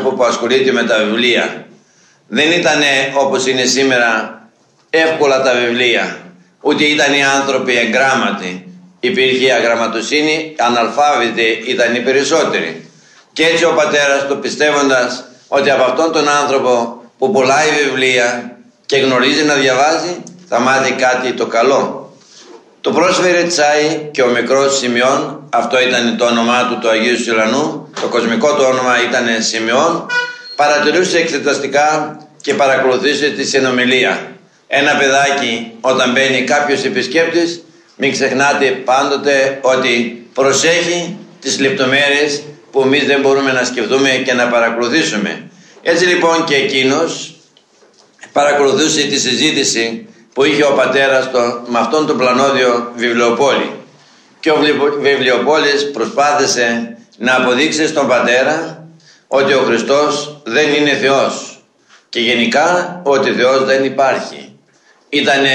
άνθρωπο που ασχολείται με τα βιβλία. Δεν ήταν όπως είναι σήμερα εύκολα τα βιβλία, ούτε ήταν οι άνθρωποι εγγράμματοι. Υπήρχε αγραμματοσύνη, αναλφάβητοι ήταν οι περισσότεροι. Και έτσι ο πατέρας του, πιστεύοντας ότι από αυτόν τον άνθρωπο που πουλάει βιβλία και γνωρίζει να διαβάζει, θα μάθει κάτι το καλό. Του πρόσφερε τσάι και ο μικρός Σιμεών, αυτό ήταν το όνομά του, το Αγίου Σιλανού, το κοσμικό του όνομα ήταν Σιμεών, παρατηρούσε εξεταστικά και παρακολουθούσε τη συνομιλία. Ένα παιδάκι, όταν μπαίνει κάποιος επισκέπτης, μην ξεχνάτε πάντοτε ότι προσέχει τις λεπτομέρειες που εμείς δεν μπορούμε να σκεφτούμε και να παρακολουθήσουμε. Έτσι λοιπόν και εκείνος παρακολουθούσε τη συζήτηση που είχε ο πατέρας με αυτόν τον πλανόδιο Βιβλιοπόλη. Και ο Βιβλιοπόλης προσπάθησε να αποδείξει στον πατέρα ότι ο Χριστός δεν είναι Θεός και γενικά ότι Θεός δεν υπάρχει. Ήτανε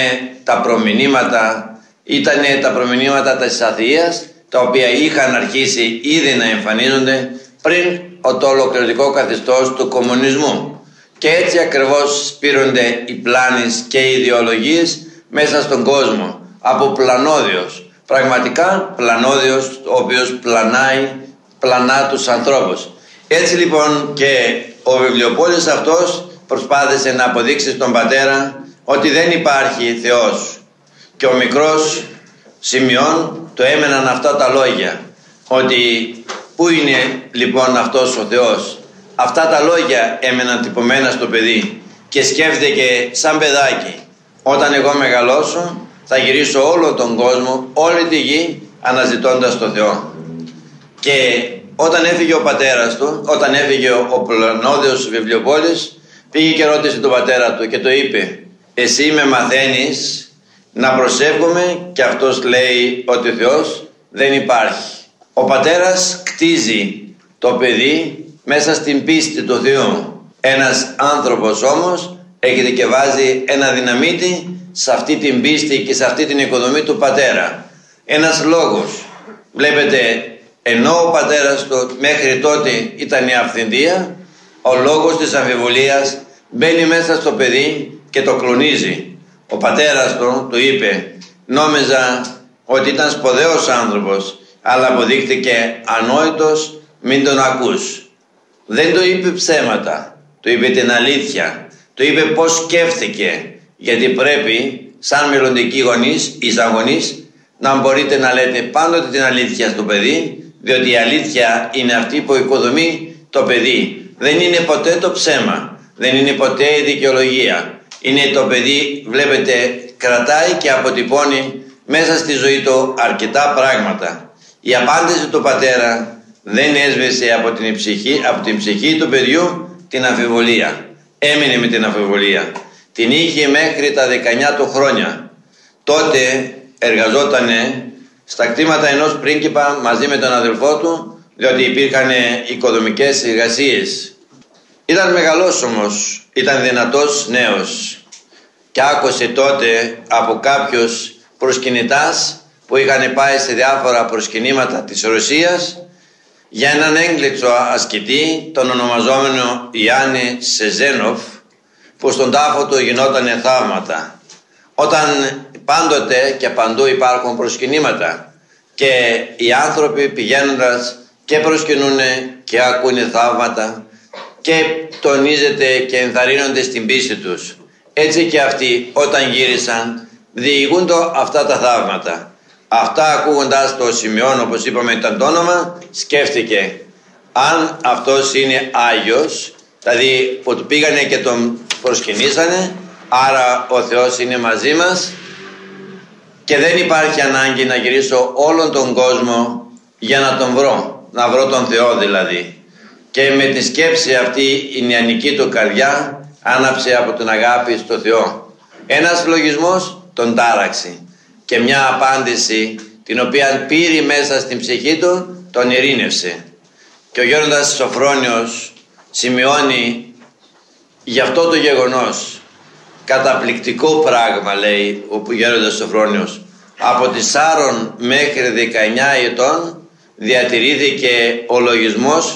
τα προμηνύματα της αθείας, τα οποία είχαν αρχίσει ήδη να εμφανίζονται πριν το ολοκληρωτικό καθεστώς του κομμουνισμού. Και έτσι ακριβώς σπείρονται οι πλάνες και οι ιδεολογίες μέσα στον κόσμο από πλανόδιος. Πραγματικά πλανόδιος, ο οποίος πλανά τους ανθρώπους. Έτσι λοιπόν και ο Βιβλιοπόλης αυτός προσπάθησε να αποδείξει στον πατέρα ότι δεν υπάρχει Θεός. Και ο μικρός Σιμεών του έμεναν αυτά τα λόγια, ότι πού είναι λοιπόν αυτός ο Θεός. Αυτά τα λόγια έμεναν τυπωμένα στο παιδί και σκέφτηκε σαν παιδάκι, όταν εγώ μεγαλώσω θα γυρίσω όλο τον κόσμο, όλη τη γη αναζητώντας τον Θεό. Και όταν έφυγε ο πατέρας του, όταν έφυγε ο πλανόδιος Βιβλιοπόλης, πήγε και ρώτησε τον πατέρα του και το είπε, εσύ με μαθαίνεις να προσεύχομαι και αυτός λέει ότι ο Θεός δεν υπάρχει. Ο πατέρας κτίζει το παιδί μέσα στην πίστη του Θεού. Ένας άνθρωπος όμως έρχεται και βάζει ένα δυναμίτι σε αυτή την πίστη και σε αυτή την οικοδομή του πατέρα. Ένας λόγος. Βλέπετε, ενώ ο πατέρας του μέχρι τότε ήταν η αυθεντία, ο λόγος της αμφιβολίας μπαίνει μέσα στο παιδί και το κλονίζει. Ο πατέρας του είπε, νόμιζα ότι ήταν σπουδαίος άνθρωπος, αλλά αποδείχτηκε ανόητος, μην τον ακούς. Δεν το είπε ψέματα, το είπε την αλήθεια, το είπε πως σκέφτηκε, γιατί πρέπει σαν μελλοντικοί γονείς ή σαν γονείς να μπορείτε να λέτε πάντοτε την αλήθεια στο παιδί, διότι η αλήθεια είναι αυτή που οικοδομεί το παιδί. Δεν είναι ποτέ το ψέμα, δεν είναι ποτέ η δικαιολογία. Είναι το παιδί, βλέπετε, κρατάει και αποτυπώνει μέσα στη ζωή του αρκετά πράγματα. Η απάντηση του πατέρα δεν έσβησε από την ψυχή του παιδιού την αμφιβολία. Έμεινε με την αμφιβολία. Την είχε μέχρι τα 19 του χρόνια. Τότε εργαζότανε στα κτήματα ενός πρίγκιπα μαζί με τον αδελφό του, διότι υπήρχαν οικοδομικές εργασίες. Ήταν μεγαλός όμως, ήταν δυνατός νέος και άκουσε τότε από κάποιους προσκυνητάς που είχαν πάει σε διάφορα προσκυνήματα της Ρωσίας για έναν έγκληξο ασκητή, τον ονομαζόμενο Ιάννη Σεζένοφ, που στον τάφο του γινότανε θαύματα. Όταν πάντοτε και παντού υπάρχουν προσκυνήματα και οι άνθρωποι πηγαίνοντας και προσκυνούνε και ακούνε θαύματα και τονίζεται και ενθαρρύνονται στην πίστη τους. Έτσι και αυτοί όταν γύρισαν διηγούνται αυτά τα θαύματα. Αυτά ακούγοντας το Σιμεών, όπως είπαμε ήταν το όνομα, σκέφτηκε αν αυτός είναι Άγιος, δηλαδή που του πήγανε και τον προσκυνήσανε, άρα ο Θεός είναι μαζί μας και δεν υπάρχει ανάγκη να γυρίσω όλον τον κόσμο για να τον βρω, να βρω τον Θεό δηλαδή. Και με τη σκέψη αυτή η νεανική του καρδιά άναψε από την αγάπη στο Θεό. Ένας λογισμός τον τάραξε και μια απάντηση την οποία πήρε μέσα στην ψυχή του τον ειρήνευσε. Και ο γέροντας Σοφρόνιος σημειώνει γι' αυτό το γεγονός, καταπληκτικό πράγμα λέει ο γέροντας Σοφρόνιος, από τις 4 μέχρι 19 ετών διατηρήθηκε ο λογισμός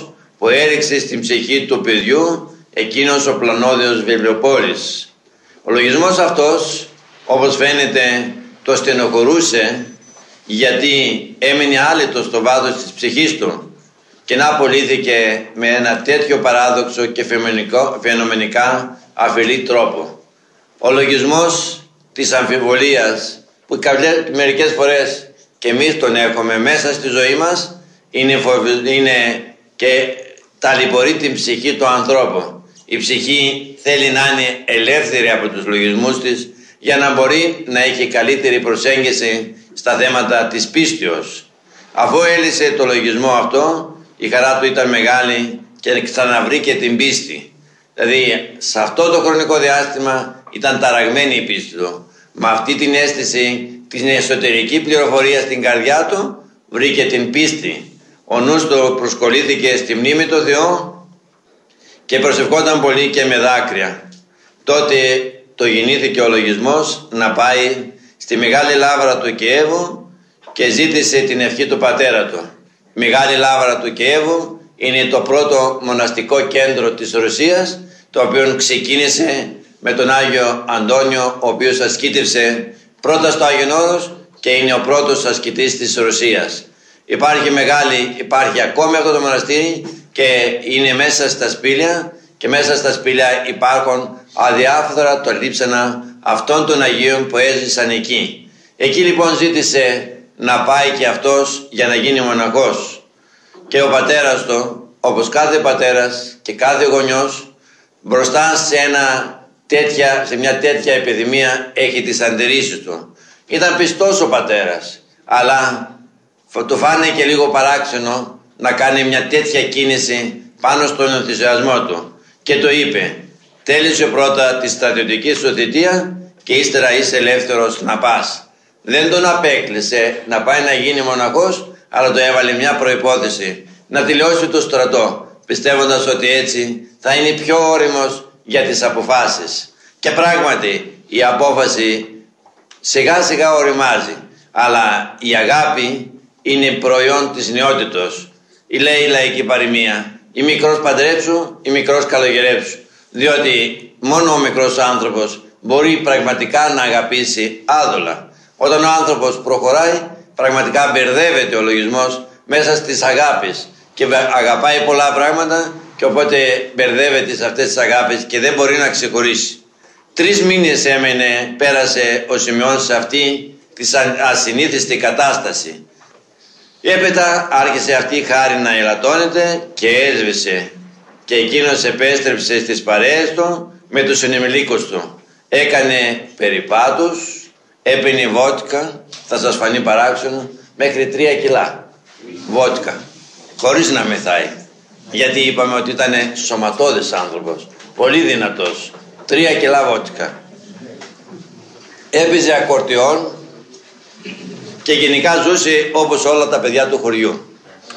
που έριξε στην ψυχή του παιδιού εκείνος ο πλανόδιος βιβλιοπόλης. Ο λογισμός αυτός, όπως φαίνεται, το στενοχωρούσε, γιατί έμεινε άλυτος στο βάθος της ψυχής του και να απολύθηκε με ένα τέτοιο παράδοξο και φαινομενικά αφελή τρόπο. Ο λογισμός της αμφιβολίας, που μερικές φορές και εμείς τον έχουμε μέσα στη ζωή μας, είναι και ταλαιπωρεί την ψυχή του ανθρώπου. Η ψυχή θέλει να είναι ελεύθερη από τους λογισμούς της για να μπορεί να έχει καλύτερη προσέγγιση στα θέματα της πίστεως. Αφού έλυσε το λογισμό αυτό, η χαρά του ήταν μεγάλη και ξαναβρήκε την πίστη. Δηλαδή σε αυτό το χρονικό διάστημα ήταν ταραγμένη η πίστη του. Με αυτή την αίσθηση, την εσωτερική πληροφορία στην καρδιά του, βρήκε την πίστη. Ο νους του προσκολήθηκε στη μνήμη του Θεού και προσευχόταν πολύ και με δάκρυα. Τότε το γεννήθηκε ο λογισμός να πάει στη Μεγάλη Λάβρα του Κιέβου και ζήτησε την ευχή του πατέρα του. Η Μεγάλη Λάβρα του Κιέβου είναι το πρώτο μοναστικό κέντρο της Ρωσίας, το οποίο ξεκίνησε με τον Άγιο Αντώνιο, ο οποίος ασκήτευσε πρώτα στο Άγιον Όρος και είναι ο πρώτος ασκητής της Ρωσίας. Υπάρχει ακόμη αυτό το μοναστήρι και είναι μέσα στα σπήλια, και μέσα στα σπήλια υπάρχουν αδιάφθορα το λείψανα αυτών των Αγίων που έζησαν εκεί. Εκεί λοιπόν ζήτησε να πάει και αυτός για να γίνει μοναχός, και ο πατέρας του, όπως κάθε πατέρας και κάθε γονιός, μπροστά σε μια τέτοια επιδημία έχει τις αντιρρήσεις του. Ήταν πιστός ο πατέρας, αλλά του φάνηκε λίγο παράξενο να κάνει μια τέτοια κίνηση πάνω στον ενθουσιασμό του και το είπε: τέλειωσε πρώτα τη στρατιωτική σου θητεία και ύστερα είσαι ελεύθερος να πας. Δεν τον απέκλεισε να πάει να γίνει μοναχός, αλλά το έβαλε μια προϋπόθεση: να τελειώσει το στρατό, πιστεύοντας ότι έτσι θα είναι πιο όριμος για τις αποφάσεις. Και πράγματι η απόφαση σιγά σιγά οριμάζει, αλλά η αγάπη είναι προϊόν της νεότητος. Λέει η λαϊκή παροιμία: ή μικρός παντρέψου ή μικρός καλογερέψου. Διότι μόνο ο μικρός άνθρωπος μπορεί πραγματικά να αγαπήσει άδολα. Όταν ο άνθρωπος προχωράει, πραγματικά μπερδεύεται ο λογισμός μέσα στις αγάπες και αγαπάει πολλά πράγματα, και οπότε μπερδεύεται σε αυτές τις αγάπες και δεν μπορεί να ξεχωρίσει. 3 μήνες πέρασε ο Σιμεών σε αυτή τη ασυνήθιστη κατάσταση. Έπειτα άρχισε αυτή η χάρη να ελαττώνεται και έσβησε, και εκείνος επέστρεψε στις παρέες του με τους ενημιλίκους του. Έκανε περιπάτους, έπινε βότκα, θα σας φανεί παράξενο, μέχρι 3 κιλά βότκα, χωρίς να μεθάει, γιατί είπαμε ότι ήταν σωματώδης άνθρωπος, πολύ δυνατός. 3 κιλά βότκα. Έπαιζε ακορτιόν και γενικά ζούσε όπως όλα τα παιδιά του χωριού.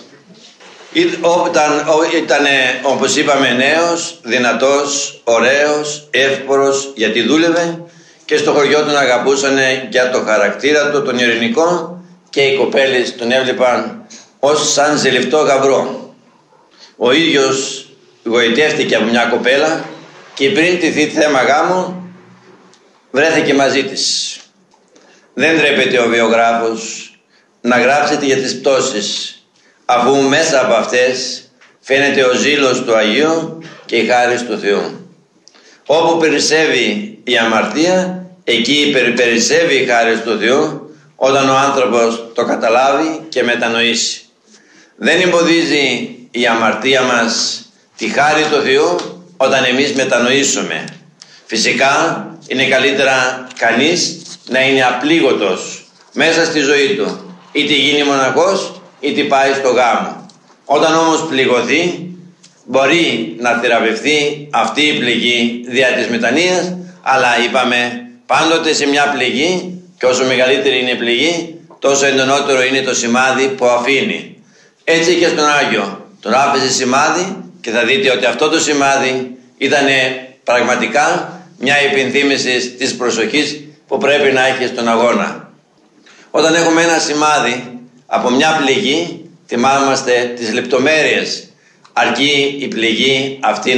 Ήταν, όπως είπαμε, νέος, δυνατός, ωραίος, εύπορος, γιατί δούλευε, και στο χωριό τον αγαπούσαν για το χαρακτήρα του, τον ειρηνικό, και οι κοπέλες τον έβλεπαν ως σαν ζηλευτό γαμπρό. Ο ίδιος γοητεύτηκε από μια κοπέλα και πριν τηθεί θέμα γάμου βρέθηκε μαζί της. Δεν ντρέπεται ο βιογράφος να γράψετε για τις πτώσεις, αφού μέσα από αυτές φαίνεται ο ζήλος του Αγίου και η χάρις του Θεού. Όπου περισσεύει η αμαρτία, εκεί περισσεύει η χάρις του Θεού, όταν ο άνθρωπος το καταλάβει και μετανοήσει. Δεν εμποδίζει η αμαρτία μας τη χάρη του Θεού όταν εμείς μετανοήσουμε. Φυσικά είναι καλύτερα κανείς να είναι απλήγωτος μέσα στη ζωή του, είτε γίνει μοναχός είτε πάει στο γάμο. Όταν όμως πληγωθεί, μπορεί να θεραπευθεί αυτή η πληγή δια της μετανοίας, αλλά είπαμε πάντοτε σε μια πληγή, και όσο μεγαλύτερη είναι η πληγή, τόσο εντονότερο είναι το σημάδι που αφήνει. Έτσι και στον Άγιο τον άφησε σημάδι, και θα δείτε ότι αυτό το σημάδι ήταν πραγματικά μια υπενθύμηση της προσοχής που πρέπει να έχει στον αγώνα. Όταν έχουμε ένα σημάδι από μια πληγή, θυμάμαστε τις λεπτομέρειες αρκεί η πληγή αυτή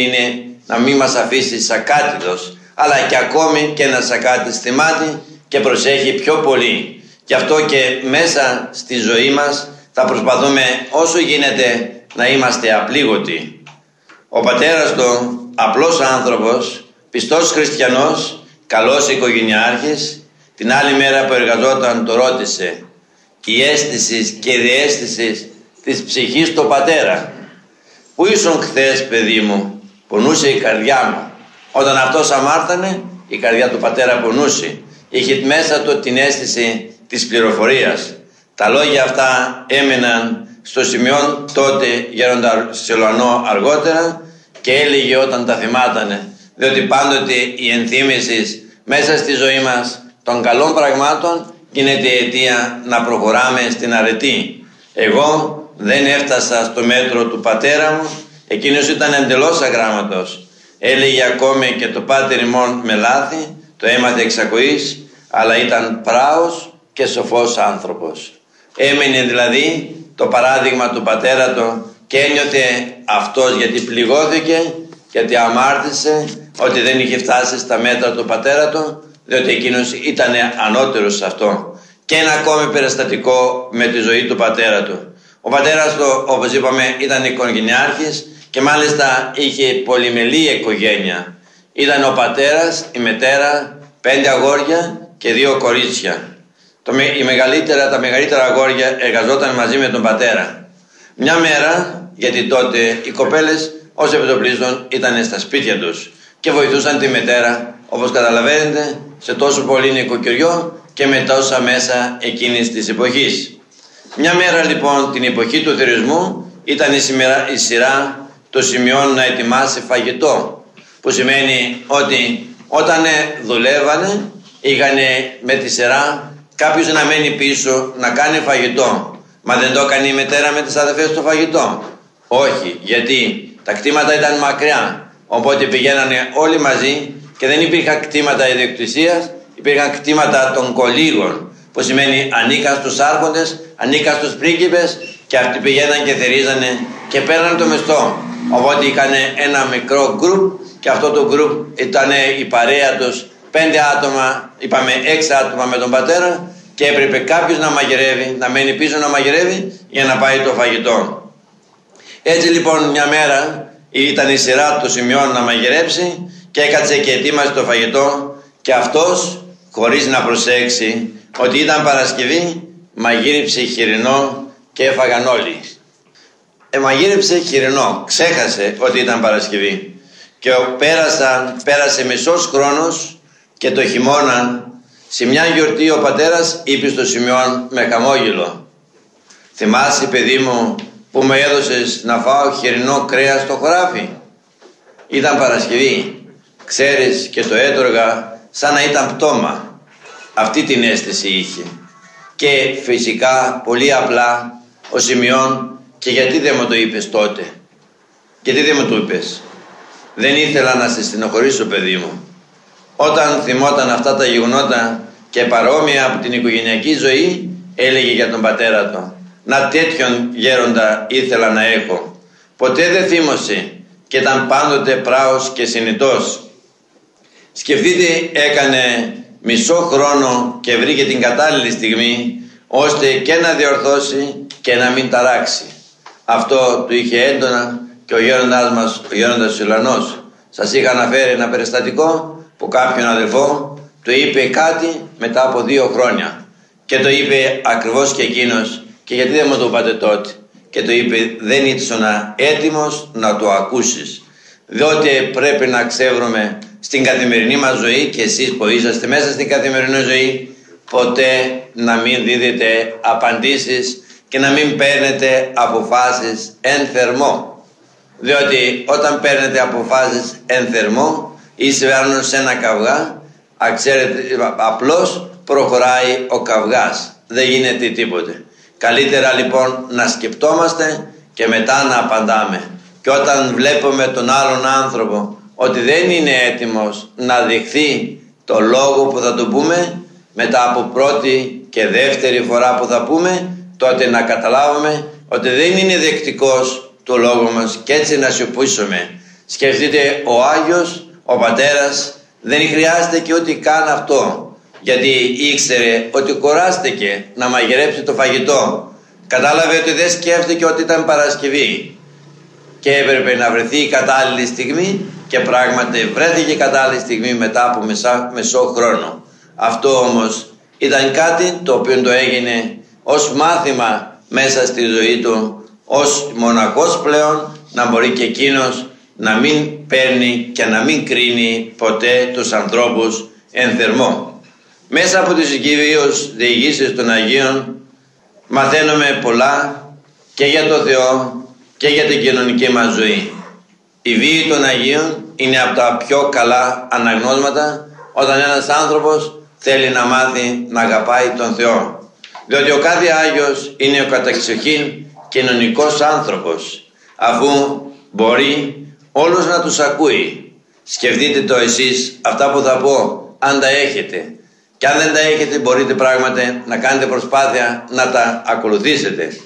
να μην μας αφήσει σακάτιδος, αλλά και ακόμη και ένα σακάτης θυμάται και προσέχει πιο πολύ. Γι' αυτό και μέσα στη ζωή μας θα προσπαθούμε όσο γίνεται να είμαστε απλήγωτοι. Ο πατέρας του, απλός άνθρωπος, πιστός χριστιανός, καλός οικογενειάρχης, την άλλη μέρα που εργαζόταν το ρώτησε: η αίσθηση και η διαίσθηση της ψυχής του πατέρα, πού ήσουν χθες, παιδί μου? Πονούσε η καρδιά μου. Όταν αυτός αμάρτανε, η καρδιά του πατέρα πονούσε. Είχε μέσα του την αίσθηση της πληροφορίας. Τα λόγια αυτά έμεναν στο Σημειών, τότε γέροντα Σιλωανό αργότερα, και έλεγε όταν τα θυμάτανε, διότι πάντοτε η ενθύμηση μέσα στη ζωή μας των καλών πραγμάτων γίνεται αιτία να προχωράμε στην αρετή. Εγώ δεν έφτασα στο μέτρο του πατέρα μου, εκείνος ήταν εντελώς αγράμματος. Έλεγε ακόμη και το πάτερ ημών με λάθη, το έμαθε εξακοής, αλλά ήταν πράος και σοφός άνθρωπος. Έμεινε δηλαδή το παράδειγμα του πατέρα του και ένιωθε αυτός, γιατί πληγώθηκε, γιατί αμάρτησε, ότι δεν είχε φτάσει στα μέτρα του πατέρα του, διότι εκείνος ήταν ανώτερος σε αυτό. Και ένα ακόμη περιστατικό με τη ζωή του πατέρα του. Ο πατέρας του, όπως είπαμε, ήταν οικογενειάρχης και μάλιστα είχε πολυμελή οικογένεια. Ήταν ο πατέρας, η μετέρα, 5 αγόρια και 2 κορίτσια. Τα μεγαλύτερα αγόρια εργαζόταν μαζί με τον πατέρα. Μια μέρα, γιατί τότε οι κοπέλες ως επιτοπλίστων ήταν στα σπίτια τους και βοηθούσαν τη μετέρα, όπως καταλαβαίνετε, σε τόσο πολύ νοικοκυριό και με τόσα μέσα εκείνης της εποχής. Μια μέρα λοιπόν, την εποχή του θερισμού, ήταν η σειρά των Σημειών να ετοιμάσει φαγητό, που σημαίνει ότι όταν δουλεύανε είχαν με τη σειρά κάποιος να μένει πίσω να κάνει φαγητό. Μα δεν το έκανε η μητέρα με τις αδερφές το φαγητό? Όχι, γιατί τα κτήματα ήταν μακριά, οπότε πηγαίνανε όλοι μαζί και δεν υπήρχαν κτήματα ιδιοκτησίας, υπήρχαν κτήματα των κολύγων, που σημαίνει ανήκαν στους άρχοντες, ανήκαν στους πρίγκιπες, και αυτοί πηγαίναν και θερίζανε και παίρναν το μισθό. Οπότε είχαν ένα μικρό γκρουπ και αυτό το γκρουπ ήταν η παρέα τους, 5 άτομα, είπαμε 6 άτομα με τον πατέρα, και έπρεπε κάποιος να μαγειρεύει, να μένει πίσω να μαγειρεύει για να πάει το φαγητό. Έτσι λοιπόν μια μέρα ήταν η σειρά των Σημειών να μαγειρέψει και έκατσε και ετοίμασε το φαγητό, και αυτός, χωρίς να προσέξει ότι ήταν Παρασκευή, μαγείρεψε χοιρινό και έφαγαν όλοι. Μαγείρεψε χοιρινό, ξέχασε ότι ήταν Παρασκευή, και πέρασε μισός χρόνος και το χειμώνα, σε μια γιορτή ο πατέρας είπε στο Σημειών με χαμόγελο: θυμάσαι, παιδί μου, που με έδωσες να φάω χοιρινό κρέας στο χωράφι? Ήταν Παρασκευή, ξέρεις, και το έτρωγα σαν να ήταν πτώμα. Αυτή την αίσθηση είχε. Και φυσικά πολύ απλά ο Σημειών: και γιατί δεν μου το είπες τότε? Γιατί δεν μου το είπες? Δεν ήθελα να σε στενοχωρήσω, παιδί μου. Όταν θυμόταν αυτά τα γεγονότα και παρόμοια από την οικογενειακή ζωή, έλεγε για τον πατέρα του: να τέτοιον γέροντα ήθελα να έχω. Ποτέ δεν θύμωσε και ήταν πάντοτε πράος και συνετός. Σκεφτείτε, έκανε μισό χρόνο και βρήκε την κατάλληλη στιγμή ώστε και να διορθώσει και να μην ταράξει. Αυτό του είχε έντονα και ο γέροντάς μας, ο γέροντας Σιλωανός. Σας είχα αναφέρει ένα περιστατικό που κάποιον αδελφό του είπε κάτι μετά από 2 χρόνια και το είπε ακριβώς και εκείνος: και γιατί δεν μου το είπατε τότε? Και το είπε: δεν ήσουν έτοιμος να το ακούσεις. Διότι πρέπει να ξεύρουμε στην καθημερινή μας ζωή, και εσείς που είσαστε μέσα στην καθημερινή ζωή, ποτέ να μην δίδετε απαντήσεις και να μην παίρνετε αποφάσεις εν θερμό. Διότι όταν παίρνετε αποφάσεις εν θερμό ή συμβαίνουν σε ένα καυγά, ξέρετε, απλώς προχωράει ο καυγάς, δεν γίνεται τίποτε. Καλύτερα λοιπόν να σκεπτόμαστε και μετά να απαντάμε. Και όταν βλέπουμε τον άλλον άνθρωπο ότι δεν είναι έτοιμος να δεχθεί το λόγο που θα του πούμε, μετά από πρώτη και δεύτερη φορά που θα πούμε, τότε να καταλάβουμε ότι δεν είναι δεκτικός του λόγου μας και έτσι να σιωπήσουμε. Σκεφτείτε, ο Άγιος, ο Πατέρας, δεν χρειάζεται και ούτε καν αυτό, γιατί ήξερε ότι κουράστηκε να μαγειρέψει το φαγητό. Κατάλαβε ότι δεν σκέφτηκε ότι ήταν Παρασκευή και έπρεπε να βρεθεί η κατάλληλη στιγμή, και πράγματι βρέθηκε η κατάλληλη στιγμή μετά από μισό χρόνο. Αυτό όμως ήταν κάτι το οποίο το έγινε ως μάθημα μέσα στη ζωή του, ως μοναχός πλέον, να μπορεί και εκείνος να μην παίρνει και να μην κρίνει ποτέ τους ανθρώπους εν θερμό. Μέσα από τις κυρίως διηγήσεις των Αγίων μαθαίνουμε πολλά και για το Θεό και για την κοινωνική μας ζωή. Η βίη των Αγίων είναι από τα πιο καλά αναγνώσματα όταν ένας άνθρωπος θέλει να μάθει να αγαπάει τον Θεό. Διότι ο κάθε Άγιος είναι ο καταξοχήν κοινωνικός άνθρωπος, αφού μπορεί όλους να τους ακούει. Σκεφτείτε το εσείς αυτά που θα πω, αν τα έχετε. Και αν δεν τα έχετε, μπορείτε πράγματι να κάνετε προσπάθεια να τα ακολουθήσετε.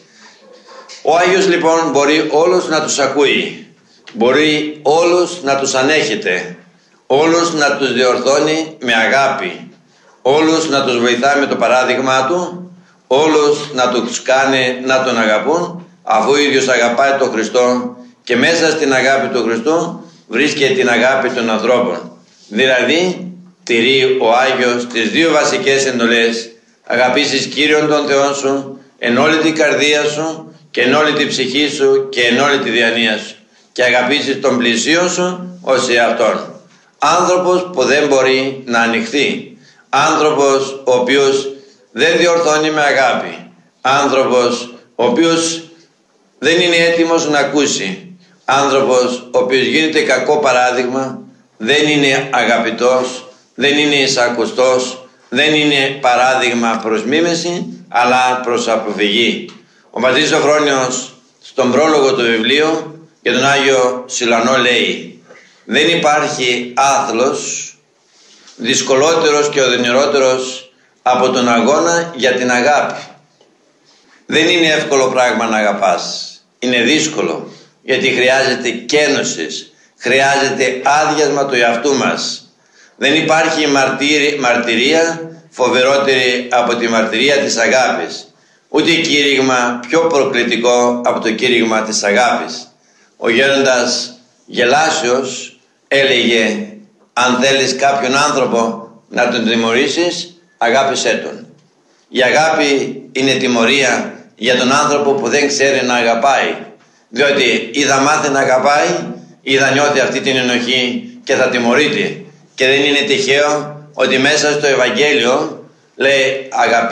Ο Άγιος λοιπόν μπορεί όλους να τους ακούει, μπορεί όλους να τους ανέχεται, όλους να τους διορθώνει με αγάπη, όλους να τους βοηθάει με το παράδειγμα του, όλους να τους κάνει να τον αγαπούν, αφού ο ίδιος αγαπάει τον Χριστό και μέσα στην αγάπη του Χριστού βρίσκεται την αγάπη των ανθρώπων. Δηλαδή τηρεί ο Άγιος τις δύο βασικές εντολές: αγαπήσεις Κύριον τον Θεό σου εν όλη την καρδία σου και εν όλη την ψυχή σου και εν όλη τη διανία σου, και αγαπήσεις τον πλησίον σου ως εαυτόν. Άνθρωπος που δεν μπορεί να ανοιχθεί, άνθρωπος ο οποίος δεν διορθώνει με αγάπη, άνθρωπος ο οποίος δεν είναι έτοιμος να ακούσει, άνθρωπος ο οποίος γίνεται κακό παράδειγμα, δεν είναι αγαπητός, δεν είναι εισακουστός, δεν είναι παράδειγμα προς μίμηση, αλλά προς αποφυγή. Ο πατήρ Σοφρόνιος στον πρόλογο του βιβλίου για τον Άγιο Σιλανό λέει: δεν υπάρχει άθλος δυσκολότερος και οδυνηρότερος από τον αγώνα για την αγάπη. Δεν είναι εύκολο πράγμα να αγαπάς, είναι δύσκολο, γιατί χρειάζεται κένωσης, χρειάζεται άδειασμα του εαυτού μας. Δεν υπάρχει μαρτυρία φοβερότερη από τη μαρτυρία της αγάπης, ούτε κήρυγμα πιο προκλητικό από το κήρυγμα της αγάπης. Ο γέροντας Γελάσιος έλεγε: αν θέλεις κάποιον άνθρωπο να τον τιμωρήσεις, αγάπησέ τον. Η αγάπη είναι τιμωρία για τον άνθρωπο που δεν ξέρει να αγαπάει, διότι ή θα μάθει να αγαπάει ή θα νιώθει αυτή την ενοχή και θα τιμωρείται. Και δεν είναι τυχαίο ότι μέσα στο Ευαγγέλιο λέει: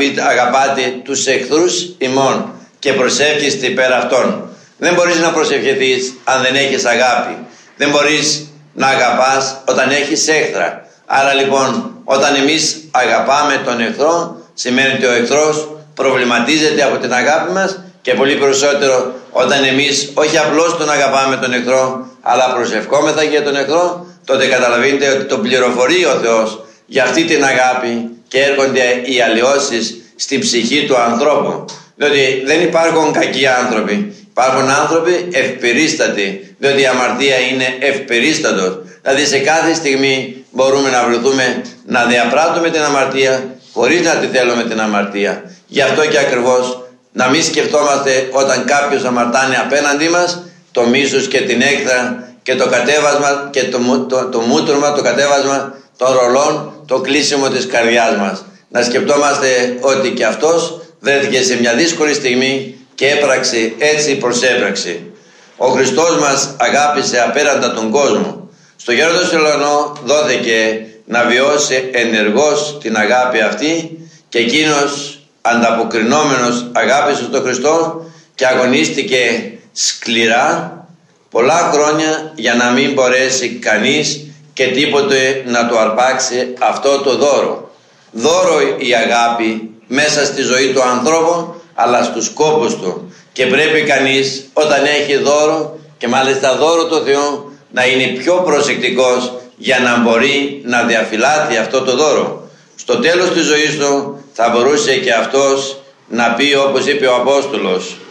αγαπάτε τους εχθρούς ημών και προσεύχεστε υπέρ αυτών. Δεν μπορείς να προσευχηθείς αν δεν έχεις αγάπη. Δεν μπορείς να αγαπάς όταν έχεις έχθρα. Άρα λοιπόν, όταν εμείς αγαπάμε τον εχθρό, σημαίνει ότι ο εχθρός προβληματίζεται από την αγάπη μας, και πολύ περισσότερο όταν εμείς όχι απλώς τον αγαπάμε τον εχθρό, αλλά προσευχόμεθα για τον εχθρό, τότε καταλαβαίνετε ότι τον πληροφορεί ο Θεός για αυτή την αγάπη και έρχονται οι αλλοιώσεις στην ψυχή του ανθρώπου. Διότι δεν υπάρχουν κακοί άνθρωποι, υπάρχουν άνθρωποι ευπερίστατοι, διότι η αμαρτία είναι ευπερίστατος. Δηλαδή σε κάθε στιγμή μπορούμε να βρεθούμε να διαπράττουμε την αμαρτία χωρίς να τη θέλουμε την αμαρτία. Γι' αυτό και ακριβώς να μην σκεφτόμαστε όταν κάποιος αμαρτάνει απέναντί μας το μίσος και την έκθρα και το κατέβασμα και το μούτρωμα, το κατέβασμα των ρολών, το κλείσιμο της καρδιάς μας. Να σκεφτόμαστε ότι και αυτός βρέθηκε σε μια δύσκολη στιγμή και έπραξε, έτσι προσέπραξε. Ο Χριστός μας αγάπησε απέραντα τον κόσμο. Στο γέροντα Σιλανό δόθηκε να βιώσει ενεργώς την αγάπη αυτή, και εκείνος ανταποκρινόμενος αγάπησε τον Χριστό και αγωνίστηκε σκληρά πολλά χρόνια για να μην μπορέσει κανείς και τίποτε να του αρπάξει αυτό το δώρο. Δώρο η αγάπη μέσα στη ζωή του ανθρώπου, αλλά στους σκόπους του, και πρέπει κανείς όταν έχει δώρο, και μάλιστα δώρο του Θεού, να είναι πιο προσεκτικός για να μπορεί να διαφυλάτει αυτό το δώρο. Στο τέλος της ζωής του θα μπορούσε και αυτός να πει, όπως είπε ο Απόστολος: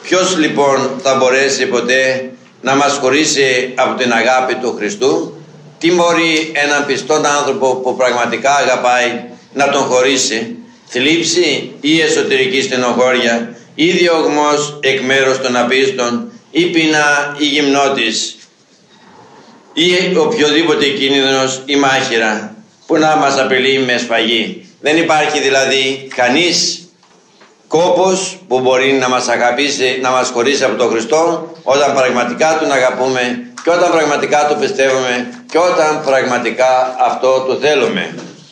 Ποιος λοιπόν θα μπορέσει ποτέ να μας χωρίσει από την αγάπη του Χριστού? Τι μπορεί έναν πιστόν άνθρωπο που πραγματικά αγαπάει να τον χωρίσει? Θλίψη ή εσωτερική στενοχώρια, ή διωγμός εκ μέρους των απίστων, ή πείνα ή γυμνότης, ή οποιοδήποτε κίνδυνος ή μάχηρα που να μας απειλεί με σφαγή. Δεν υπάρχει δηλαδή κανείς κόπος που μπορεί να μας αγαπήσει, να μας χωρίσει από τον Χριστό, όταν πραγματικά Τον αγαπούμε και όταν πραγματικά Του πιστεύουμε και όταν πραγματικά αυτό το θέλουμε.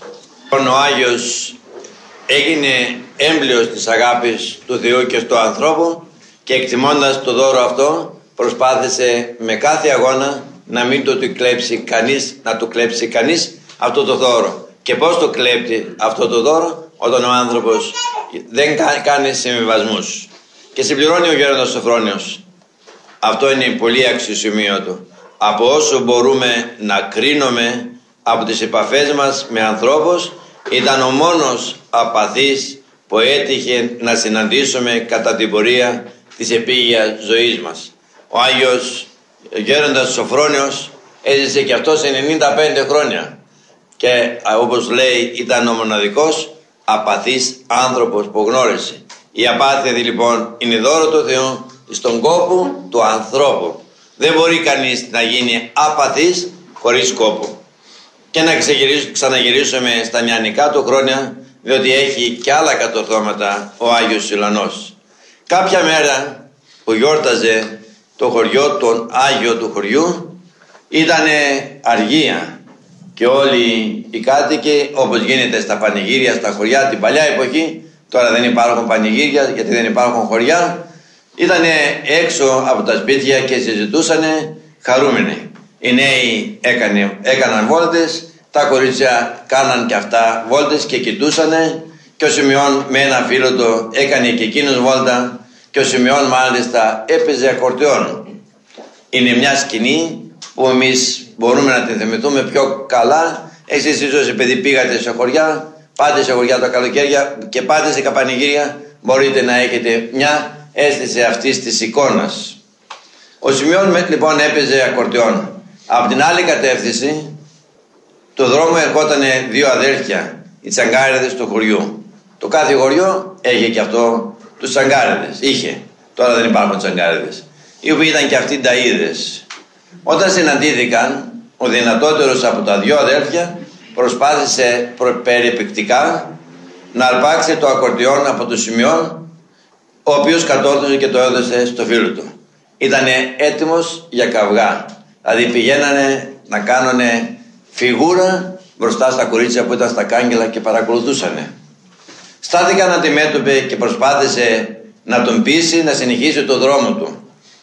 Ο Άγιος έγινε έμπλεος της αγάπης του Θεού και στο ανθρώπου και εκτιμώντας το δώρο αυτό προσπάθησε με κάθε αγώνα να μην το του κλέψει κανείς, να του κλέψει κανείς αυτό το δώρο. Και πώς το κλέπτει αυτό το δώρο? Όταν ο άνθρωπος δεν κάνει συμβιβασμούς. Και συμπληρώνει ο Γέροντας Σοφρόνιος. Αυτό είναι πολύ αξιοσημείωτο. Από όσο μπορούμε να κρίνουμε από τις επαφές μας με ανθρώπους, ήταν ο μόνος απαθής που έτυχε να συναντήσουμε κατά την πορεία της επίγειας ζωής μας. Ο Άγιος Γέροντας Σοφρόνιος έζησε και αυτός 95 χρόνια και όπως λέει ήταν ο μοναδικός απαθής άνθρωπος που γνώρισε. Η απάθεια λοιπόν είναι δώρο του Θεού στον κόπο του ανθρώπου. Δεν μπορεί κανείς να γίνει απαθής χωρίς κόπο. Και να ξαναγυρίσουμε στα νεανικά του χρόνια, διότι έχει και άλλα κατορθώματα ο Άγιος Ιλανός. Κάποια μέρα που γιόρταζε το χωριό, τον Άγιο του χωριού, ήτανε αργία και όλοι οι κάτοικοι, όπως γίνεται στα πανηγύρια στα χωριά την παλιά εποχή, τώρα δεν υπάρχουν πανηγύρια γιατί δεν υπάρχουν χωριά, ήτανε έξω από τα σπίτια και συζητούσανε χαρούμενοι. Οι νέοι έκαναν βόλτες, τα κορίτσια κάναν και αυτά βόλτες και κοιτούσανε, και ο Σιμεών με ένα φίλο του έκανε και εκείνος βόλτα, και ο Σιμεών μάλιστα έπαιζε ακορντεόν. Είναι μια σκηνή που εμείς μπορούμε να την θυμηθούμε πιο καλά. Εσείς ίσως επειδή πήγατε σε χωριά, πάτε σε χωριά τα καλοκαίρια και πάτε σε καπανηγύρια, μπορείτε να έχετε μια αίσθηση αυτής της εικόνας. Ο Σιμεών λοιπόν έπαιζε ακορντεόν. Από την άλλη κατεύθυνση το δρόμο ερχόταν δύο αδέρφια, οι τσαγκάριδες του χωριού. Το κάθε χωριό είχε και αυτό τους τσαγκάριδες. Είχε, τώρα δεν υπάρχουν τσαγκάριδες, οι οποίοι ήταν και αυτοί ταΐδες. Όταν συναντήθηκαν, ο δυνατότερος από τα δύο αδέρφια προσπάθησε περιπεκτικά να αρπάξει το ακορντεόν από το Σιμεών, ο οποίος κατόρθωσε και το έδωσε στο φίλο του. Ήτανε έτοιμος για καυγά. Δηλαδή πηγαίνανε να κάνουνε φιγούρα μπροστά στα κορίτσια που ήταν στα κάγκελα και παρακολουθούσανε. Στάθηκαν αντιμέτωποι και προσπάθησε να τον πείσει να συνεχίσει το δρόμο του.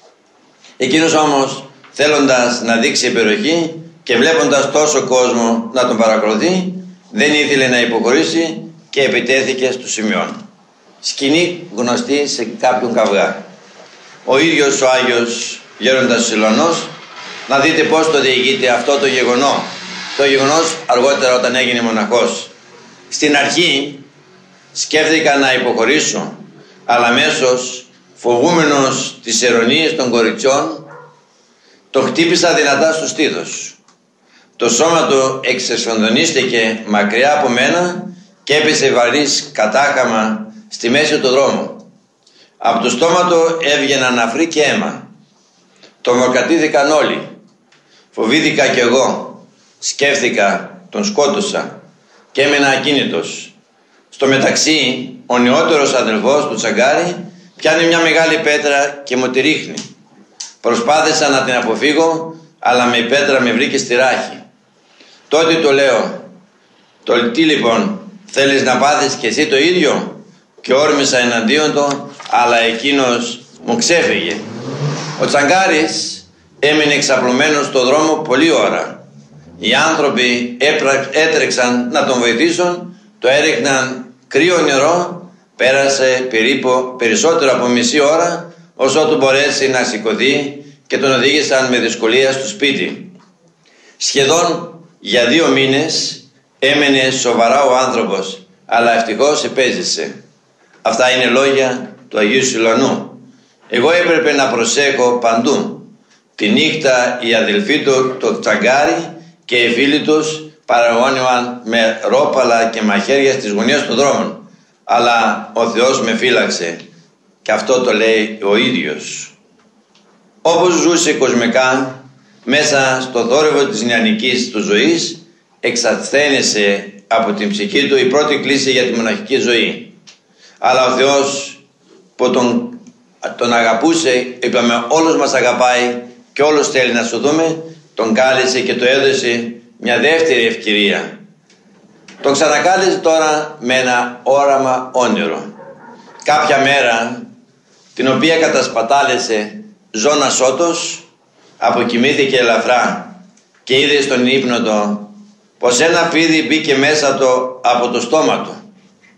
Εκείνος όμως, θέλοντας να δείξει υπεροχή και βλέποντας τόσο κόσμο να τον παρακολουθεί, δεν ήθελε να υποχωρήσει και επιτέθηκε στο Σιμεών. Σκηνή γνωστή σε κάποιον καυγά. Ο ίδιος ο Άγιος Γέροντας Ιλανός, να δείτε πώς το διηγείται αυτό το γεγονός. Το γεγονός αργότερα όταν έγινε μοναχός. Στην αρχή σκέφτηκα να υποχωρήσω, αλλά αμέσως φοβούμενος τις ειρωνίες των κοριτσιών, το χτύπησα δυνατά στο στήθος. Το σώμα του εξεσφενδονίστηκε μακριά από μένα και έπεσε βαρύς κατάχαμα στη μέση του δρόμου. Από το στόμα του έβγαιναν αφρί και αίμα. Το μορκατήθηκαν όλοι. Φοβήθηκα κι εγώ. Σκέφτηκα, τον σκότωσα και έμενα ακίνητος. Στο μεταξύ, ο νεότερος αδελφός του τσαγκάρι πιάνει μια μεγάλη πέτρα και μου τη ρίχνει. Προσπάθησα να την αποφύγω, αλλά η πέτρα με βρήκε στη ράχη. Τότε το λέω, τι λοιπόν, θέλεις να πάθεις και εσύ το ίδιο? Και όρμησα εναντίον του, αλλά εκείνος μου ξέφυγε. Ο τσαγκάρης έμεινε εξαπλωμένος στο δρόμο πολλή ώρα. Οι άνθρωποι έτρεξαν να τον βοηθήσουν, το έριχναν κρύο νερό, πέρασε περίπου περισσότερο από μισή ώρα, όσο του μπορέσει να σηκωθεί, και τον οδήγησαν με δυσκολία στο σπίτι. Σχεδόν για 2 μήνες έμενε σοβαρά ο άνθρωπος, αλλά ευτυχώς επέζησε. Αυτά είναι λόγια του Αγίου Σιλανού. Εγώ έπρεπε να προσέχω παντού. Τη νύχτα οι αδελφοί του το τσαγκάρι και οι φίλοι τους παραγώνιαν με ρόπαλα και μαχαίρια στις γωνιές των δρόμων. Αλλά ο Θεός με φύλαξε, και αυτό το λέει ο ίδιος. Όπως ζούσε κοσμικά, μέσα στο θόρυβο της νεανικής του ζωής, εξασθένησε από την ψυχή του η πρώτη κλίση για τη μοναχική ζωή. Αλλά ο Θεός που τον αγαπούσε, είπαμε όλος μας αγαπάει και όλος θέλει να σωθούμε, τον κάλεσε και του έδωσε μια δεύτερη ευκαιρία. Τον ξανακάλεσε τώρα με ένα όραμα όνειρο. Κάποια μέρα, την οποία κατασπατάλησε ζώνα σώτος, αποκοιμήθηκε ελαφρά και είδε στον ύπνο του πως ένα φίδι μπήκε μέσα του από το στόμα του,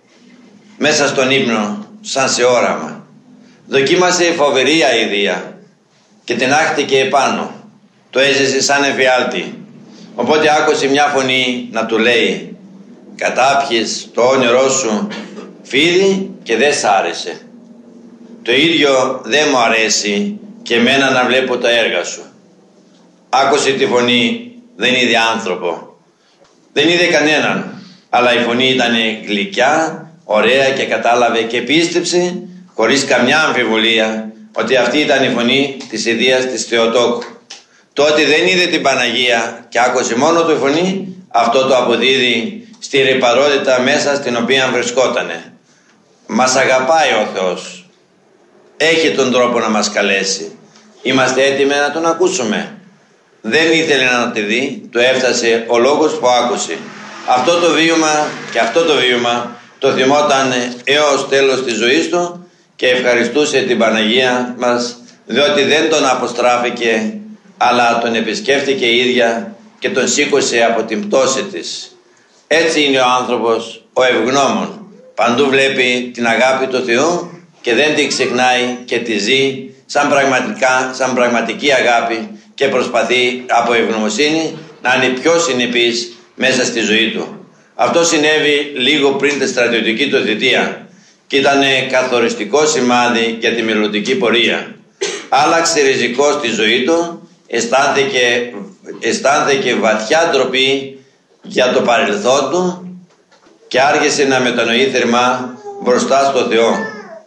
μέσα στον ύπνο, σαν σε όραμα. Δοκίμασε φοβερή αηδία και την άχτηκε επάνω. Το έζησε σαν εφιάλτη. Οπότε άκουσε μια φωνή να του λέει: κατάπιες το όνειρό σου φίδι και δεν σ' άρεσε. Το ίδιο δεν μου αρέσει και εμένα να βλέπω τα έργα σου. Άκουσε τη φωνή, δεν είδε άνθρωπο, δεν είδε κανέναν, αλλά η φωνή ήταν γλυκιά, ωραία και κατάλαβε και πίστεψε χωρίς καμιά αμφιβολία ότι αυτή ήταν η φωνή της Ιδίας της Θεοτόκου. Τότε δεν είδε την Παναγία και άκουσε μόνο τη φωνή, αυτό το αποδίδει στη ρυπαρότητα μέσα στην οποία βρισκότανε. Μας αγαπάει ο Θεός. Έχει τον τρόπο να μας καλέσει. Είμαστε έτοιμοι να τον ακούσουμε. Δεν ήθελε να τη δει, του έφτασε ο λόγος που άκουσε. Αυτό το βίωμα και αυτό το βίωμα το θυμόταν έως τέλος της ζωής του και ευχαριστούσε την Παναγία μας, διότι δεν τον αποστράφηκε, αλλά τον επισκέφτηκε η ίδια και τον σήκωσε από την πτώση της. Έτσι είναι ο άνθρωπος, ο ευγνώμων. Παντού βλέπει την αγάπη του Θεού και δεν την ξεχνάει και τη ζει σαν πραγματική αγάπη και προσπαθεί από ευγνωμοσύνη να είναι πιο συνεπής μέσα στη ζωή του. Αυτό συνέβη λίγο πριν τη στρατιωτική του θητεία και ήταν καθοριστικό σημάδι για τη μελλοντική πορεία. Άλλαξε ριζικό στη ζωή του, αισθάνθηκε βαθιά ντροπή για το παρελθόν του και άρχισε να μετανοεί θερμά μπροστά στο Θεό.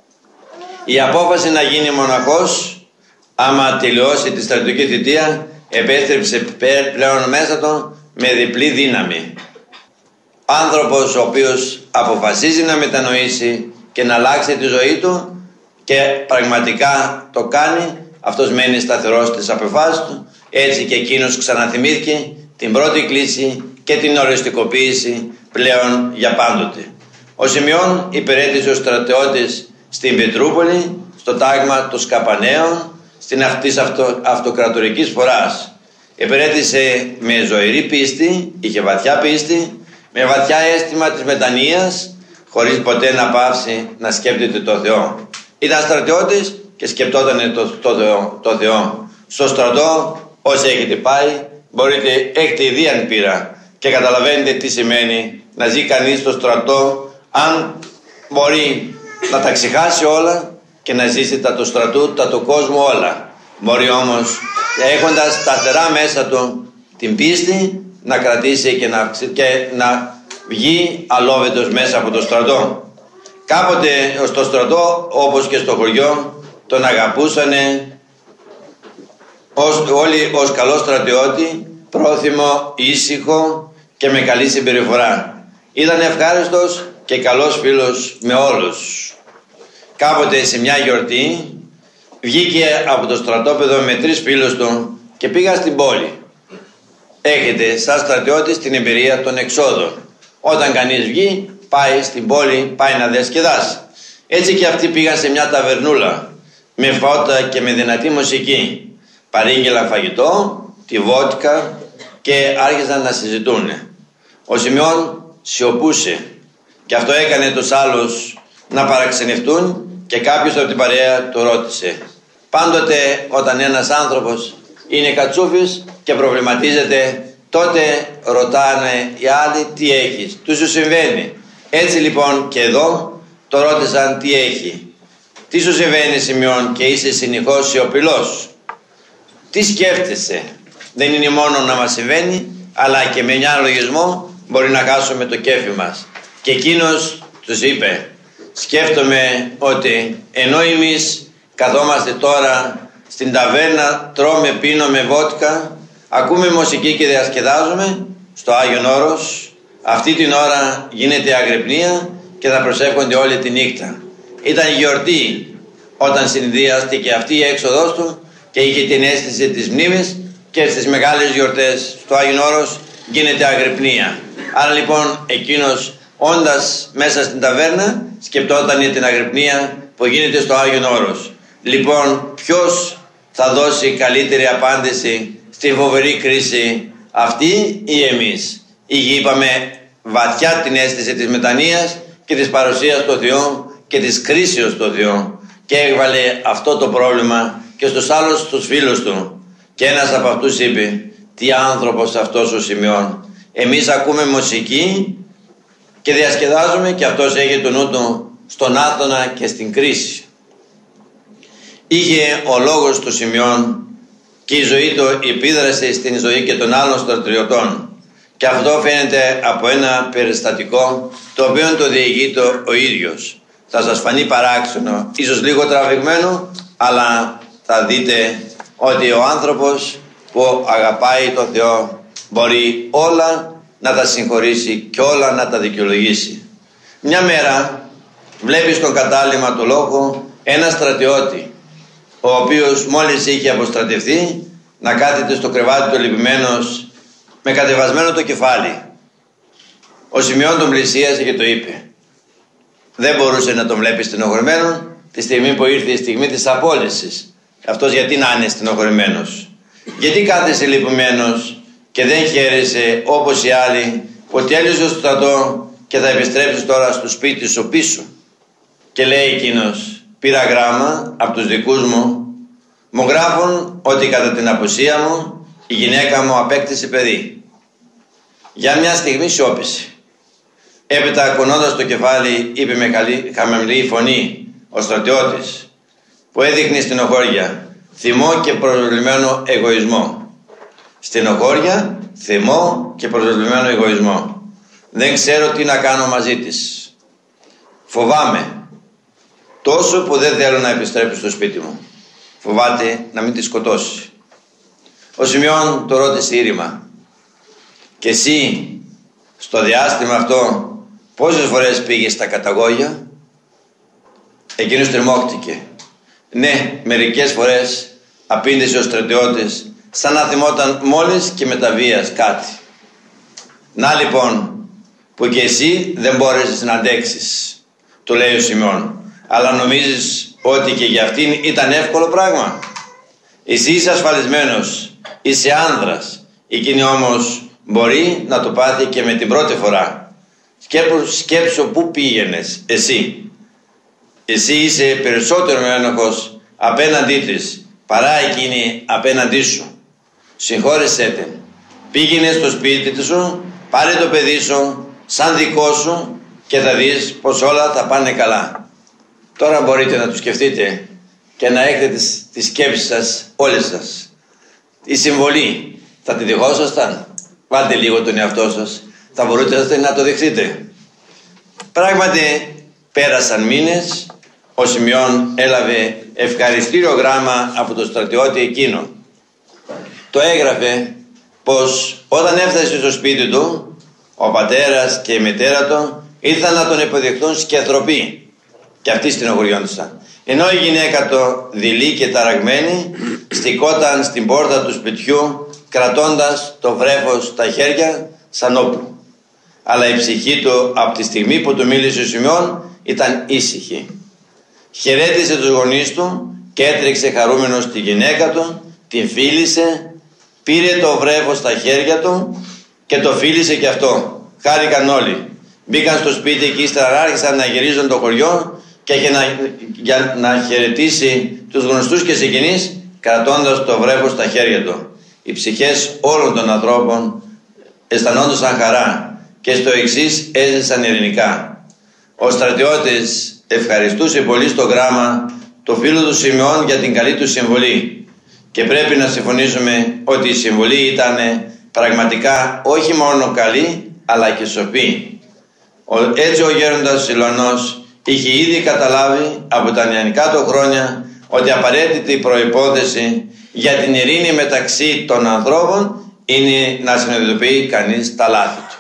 Η απόφαση να γίνει μοναχός, άμα τελειώσει τη στρατιωτική θητεία, επέστρεψε πλέον μέσα του με διπλή δύναμη. Άνθρωπος ο οποίος αποφασίζει να μετανοήσει και να αλλάξει τη ζωή του και πραγματικά το κάνει, αυτός μένει σταθερός στις αποφάσεις του. Έτσι και εκείνος ξαναθυμήθηκε την πρώτη κλίση και την οριστικοποίηση πλέον για πάντοτε. Ο Σιμεών υπηρέτησε ως στρατιώτης στην Πετρούπολη, στο τάγμα των Σκαπαναίων, στην αυτής αυτοκρατορικής φοράς. Υπηρέτησε με ζωηρή πίστη, είχε βαθιά πίστη, με βαθιά αίσθημα της μετανοίας, χωρίς ποτέ να πάψει να σκέπτεται το Θεό. Ήταν στρατιώτης και σκεπτόταν το Θεό. Στο στρατό, όσοι έχετε πάει, έχετε ήδη αν πείρα και καταλαβαίνετε τι σημαίνει να ζει κανείς στο στρατό, αν μπορεί να τα ξεχάσει όλα και να ζήσει τα του στρατού, τα του κόσμου όλα. Μπορεί όμως, έχοντας σταθερά μέσα του την πίστη, να κρατήσει και να βγει αλόβητος μέσα από το στρατό. Κάποτε στο στρατό, όπως και στο χωριό, τον αγαπούσανε όλοι ως καλό στρατιώτη, πρόθυμο, ήσυχο και με καλή συμπεριφορά. Ήταν ευχάριστος και καλός φίλος με όλους. Κάποτε σε μια γιορτή βγήκε από το στρατόπεδο με 3 φίλους του και πήγα στην πόλη. Έχετε σαν στρατιώτης την εμπειρία των εξόδων. Όταν κανείς βγει, πάει στην πόλη, πάει να διασκεδάσει. Έτσι και αυτοί πήγαν σε μια ταβερνούλα με φώτα και με δυνατή μουσική. Παρήγγελαν φαγητό, τη βότκα και άρχισαν να συζητούν. Ο Σιμεών σιωπούσε και αυτό έκανε τους άλλους να παραξενευτούν και κάποιος από την παρέα του ρώτησε. Πάντοτε όταν ένας άνθρωπος είναι κατσούφης και προβληματίζεται, τότε ρωτάνε οι άλλοι τι έχεις, του σου συμβαίνει. Έτσι λοιπόν και εδώ το ρώτησαν τι έχει. Τι σου συμβαίνει, Σιμεών, και είσαι συνεχώς σιωπηλός? Τι σκέφτεσαι? Δεν είναι μόνο να μας συμβαίνει, αλλά και με ένα λογισμό μπορεί να χάσουμε το κέφι μας. Και εκείνος τους είπε, σκέφτομαι ότι ενώ εμείς καθόμαστε τώρα στην ταβέρνα, τρώμε, πίνουμε βότκα, ακούμε μουσική και διασκεδάζουμε στο Άγιον Όρος, αυτή την ώρα γίνεται αγρυπνία και θα προσεύχονται όλη τη νύχτα. Ήταν γιορτή όταν συνδυάστηκε αυτή η έξοδος του και είχε την αίσθηση της μνήμης, και στις μεγάλες γιορτές στο Άγιον Όρος γίνεται αγρυπνία. Άρα λοιπόν εκείνος, όντας μέσα στην ταβέρνα, σκεπτόταν την αγρυπνία που γίνεται στο Άγιον Όρος. Λοιπόν, ποιος θα δώσει καλύτερη απάντηση στη φοβερή κρίση αυτή ή εμείς? Είπαμε βαθιά την αίσθηση της μετανοίας και της παρουσίας του Θεού και της κρίσεως του Θεού, και έβαλε αυτό το πρόβλημα και στους άλλους τους φίλους του. Και ένας από αυτούς είπε, τι άνθρωπος αυτός ο Σιμεών, εμείς ακούμε μουσική και διασκεδάζουμε και αυτός έχει το νου του στον άθωνα και στην κρίση. Είχε ο λόγος του Σιμεών και η ζωή του επίδρασε στην ζωή και των άλλων στρατιωτών, και αυτό φαίνεται από ένα περιστατικό το οποίο το διηγείται ο ίδιος. Θα σας φανεί παράξενο, ίσως λίγο τραβηγμένο, αλλά θα δείτε ότι ο άνθρωπος που αγαπάει τον Θεό μπορεί όλα να τα συγχωρήσει και όλα να τα δικαιολογήσει. Μια μέρα βλέπει στον κατάλημα του λόγου ένα στρατιώτη, ο οποίος μόλις είχε αποστρατευτεί, να κάθεται στο κρεβάτι του λυπημένος με κατεβασμένο το κεφάλι. Ο Σιμεών τον πλησίασε και το είπε. Δεν μπορούσε να τον βλέπει στενοχωρημένο τη στιγμή που ήρθε η στιγμή της απόλυσης. Αυτός γιατί να είναι στενοχωρημένος? Γιατί κάθεσαι λυπημένος και δεν χαίρεσαι όπως οι άλλοι που τέλειωσε το στρατό και θα επιστρέψεις τώρα στο σπίτι σου πίσω? Και λέει εκείνος, πήρα γράμμα από τους δικούς μου, μου γράφουν ότι κατά την απουσία μου η γυναίκα μου απέκτησε παιδί. Για μια στιγμή σιώπησε. Έπειτα κουνώντας το κεφάλι είπε με χαμηλή φωνή ο στρατιώτης, που έδειχνε στενοχώρια, θυμό και προσβλημένο εγωισμό. Στενοχώρια, θυμό και προσβλημένο εγωισμό. Δεν ξέρω τι να κάνω μαζί της. Φοβάμαι τόσο που δεν θέλω να επιστρέψω στο σπίτι μου. Φοβάται να μην τη σκοτώσει. Ο Σιμεών το ρώτησε ήρημα, και εσύ στο διάστημα αυτό πόσες φορές πήγες στα καταγόγια? Εκείνος τριμώχτηκε. Ναι, μερικές φορές, απήντησε ο στρατιώτης, σαν να θυμόταν μόλις και με τα βίας κάτι. Να λοιπόν, που και εσύ δεν μπόρεσες να αντέξεις, του λέει ο Σιμεών. Αλλά νομίζεις ότι και για αυτήν ήταν εύκολο πράγμα? Εσύ είσαι ασφαλισμένος, είσαι άνδρας, εκείνη όμως μπορεί να το πάθει και με την πρώτη φορά. Σκέψου πού πήγαινες εσύ. Εσύ είσαι περισσότερο ένοχος απέναντί της παρά εκείνη απέναντί σου. Συγχώρεσέ την. Πήγαινε στο σπίτι σου, πάρε το παιδί σου σαν δικό σου και θα δεις πως όλα θα πάνε καλά. Τώρα μπορείτε να το σκεφτείτε και να έχετε τις σκέψεις σας όλες σας. Η συμβολή θα τη δεχόσασταν? Βάλτε λίγο τον εαυτό σας, θα μπορούσατε να το δεχτείτε. Πράγματι πέρασαν μήνες, ο Σιμεών έλαβε ευχαριστήριο γράμμα από το στρατιώτη εκείνο. Το έγραφε πως όταν έφτασε στο σπίτι του, ο πατέρας και η μητέρα του ήρθαν να τον υποδεχτούν σκιαθροποί, και αυτοί στενοχωριόντουσαν. Ενώ η γυναίκα του, δειλή και ταραγμένη, στικόταν στην πόρτα του σπιτιού κρατώντας το βρέφος στα χέρια σαν όπλο. Αλλά η ψυχή του από τη στιγμή που του μίλησε ο Σιμεών ήταν ήσυχη. Χαιρέτησε τους γονείς του και έτρεξε χαρούμενος στη γυναίκα του, την φίλησε, πήρε το βρέφος στα χέρια του και το φίλησε και αυτό. Χάρηκαν όλοι. Μπήκαν στο σπίτι και ύστερα άρχισαν να γυρίζουν το χωριό και για να χαιρετήσει τους γνωστούς και συγγενείς, κρατώντας το βρέφος στα χέρια του. Οι ψυχές όλων των ανθρώπων αισθανόντουσαν χαρά και στο εξής έζησαν ειρηνικά. Ο στρατιώτης ευχαριστούσε πολύ στο γράμμα του φίλου του Σιμεών για την καλή του συμβολή. Και πρέπει να συμφωνήσουμε ότι η συμβολή ήταν πραγματικά όχι μόνο καλή, αλλά και σοφή. Έτσι ο γέροντας Σιλωανός είχε ήδη καταλάβει από τα νεανικά του χρόνια ότι απαραίτητη προϋπόθεση για την ειρήνη μεταξύ των ανθρώπων είναι να συνειδητοποιεί κανείς τα λάθη του.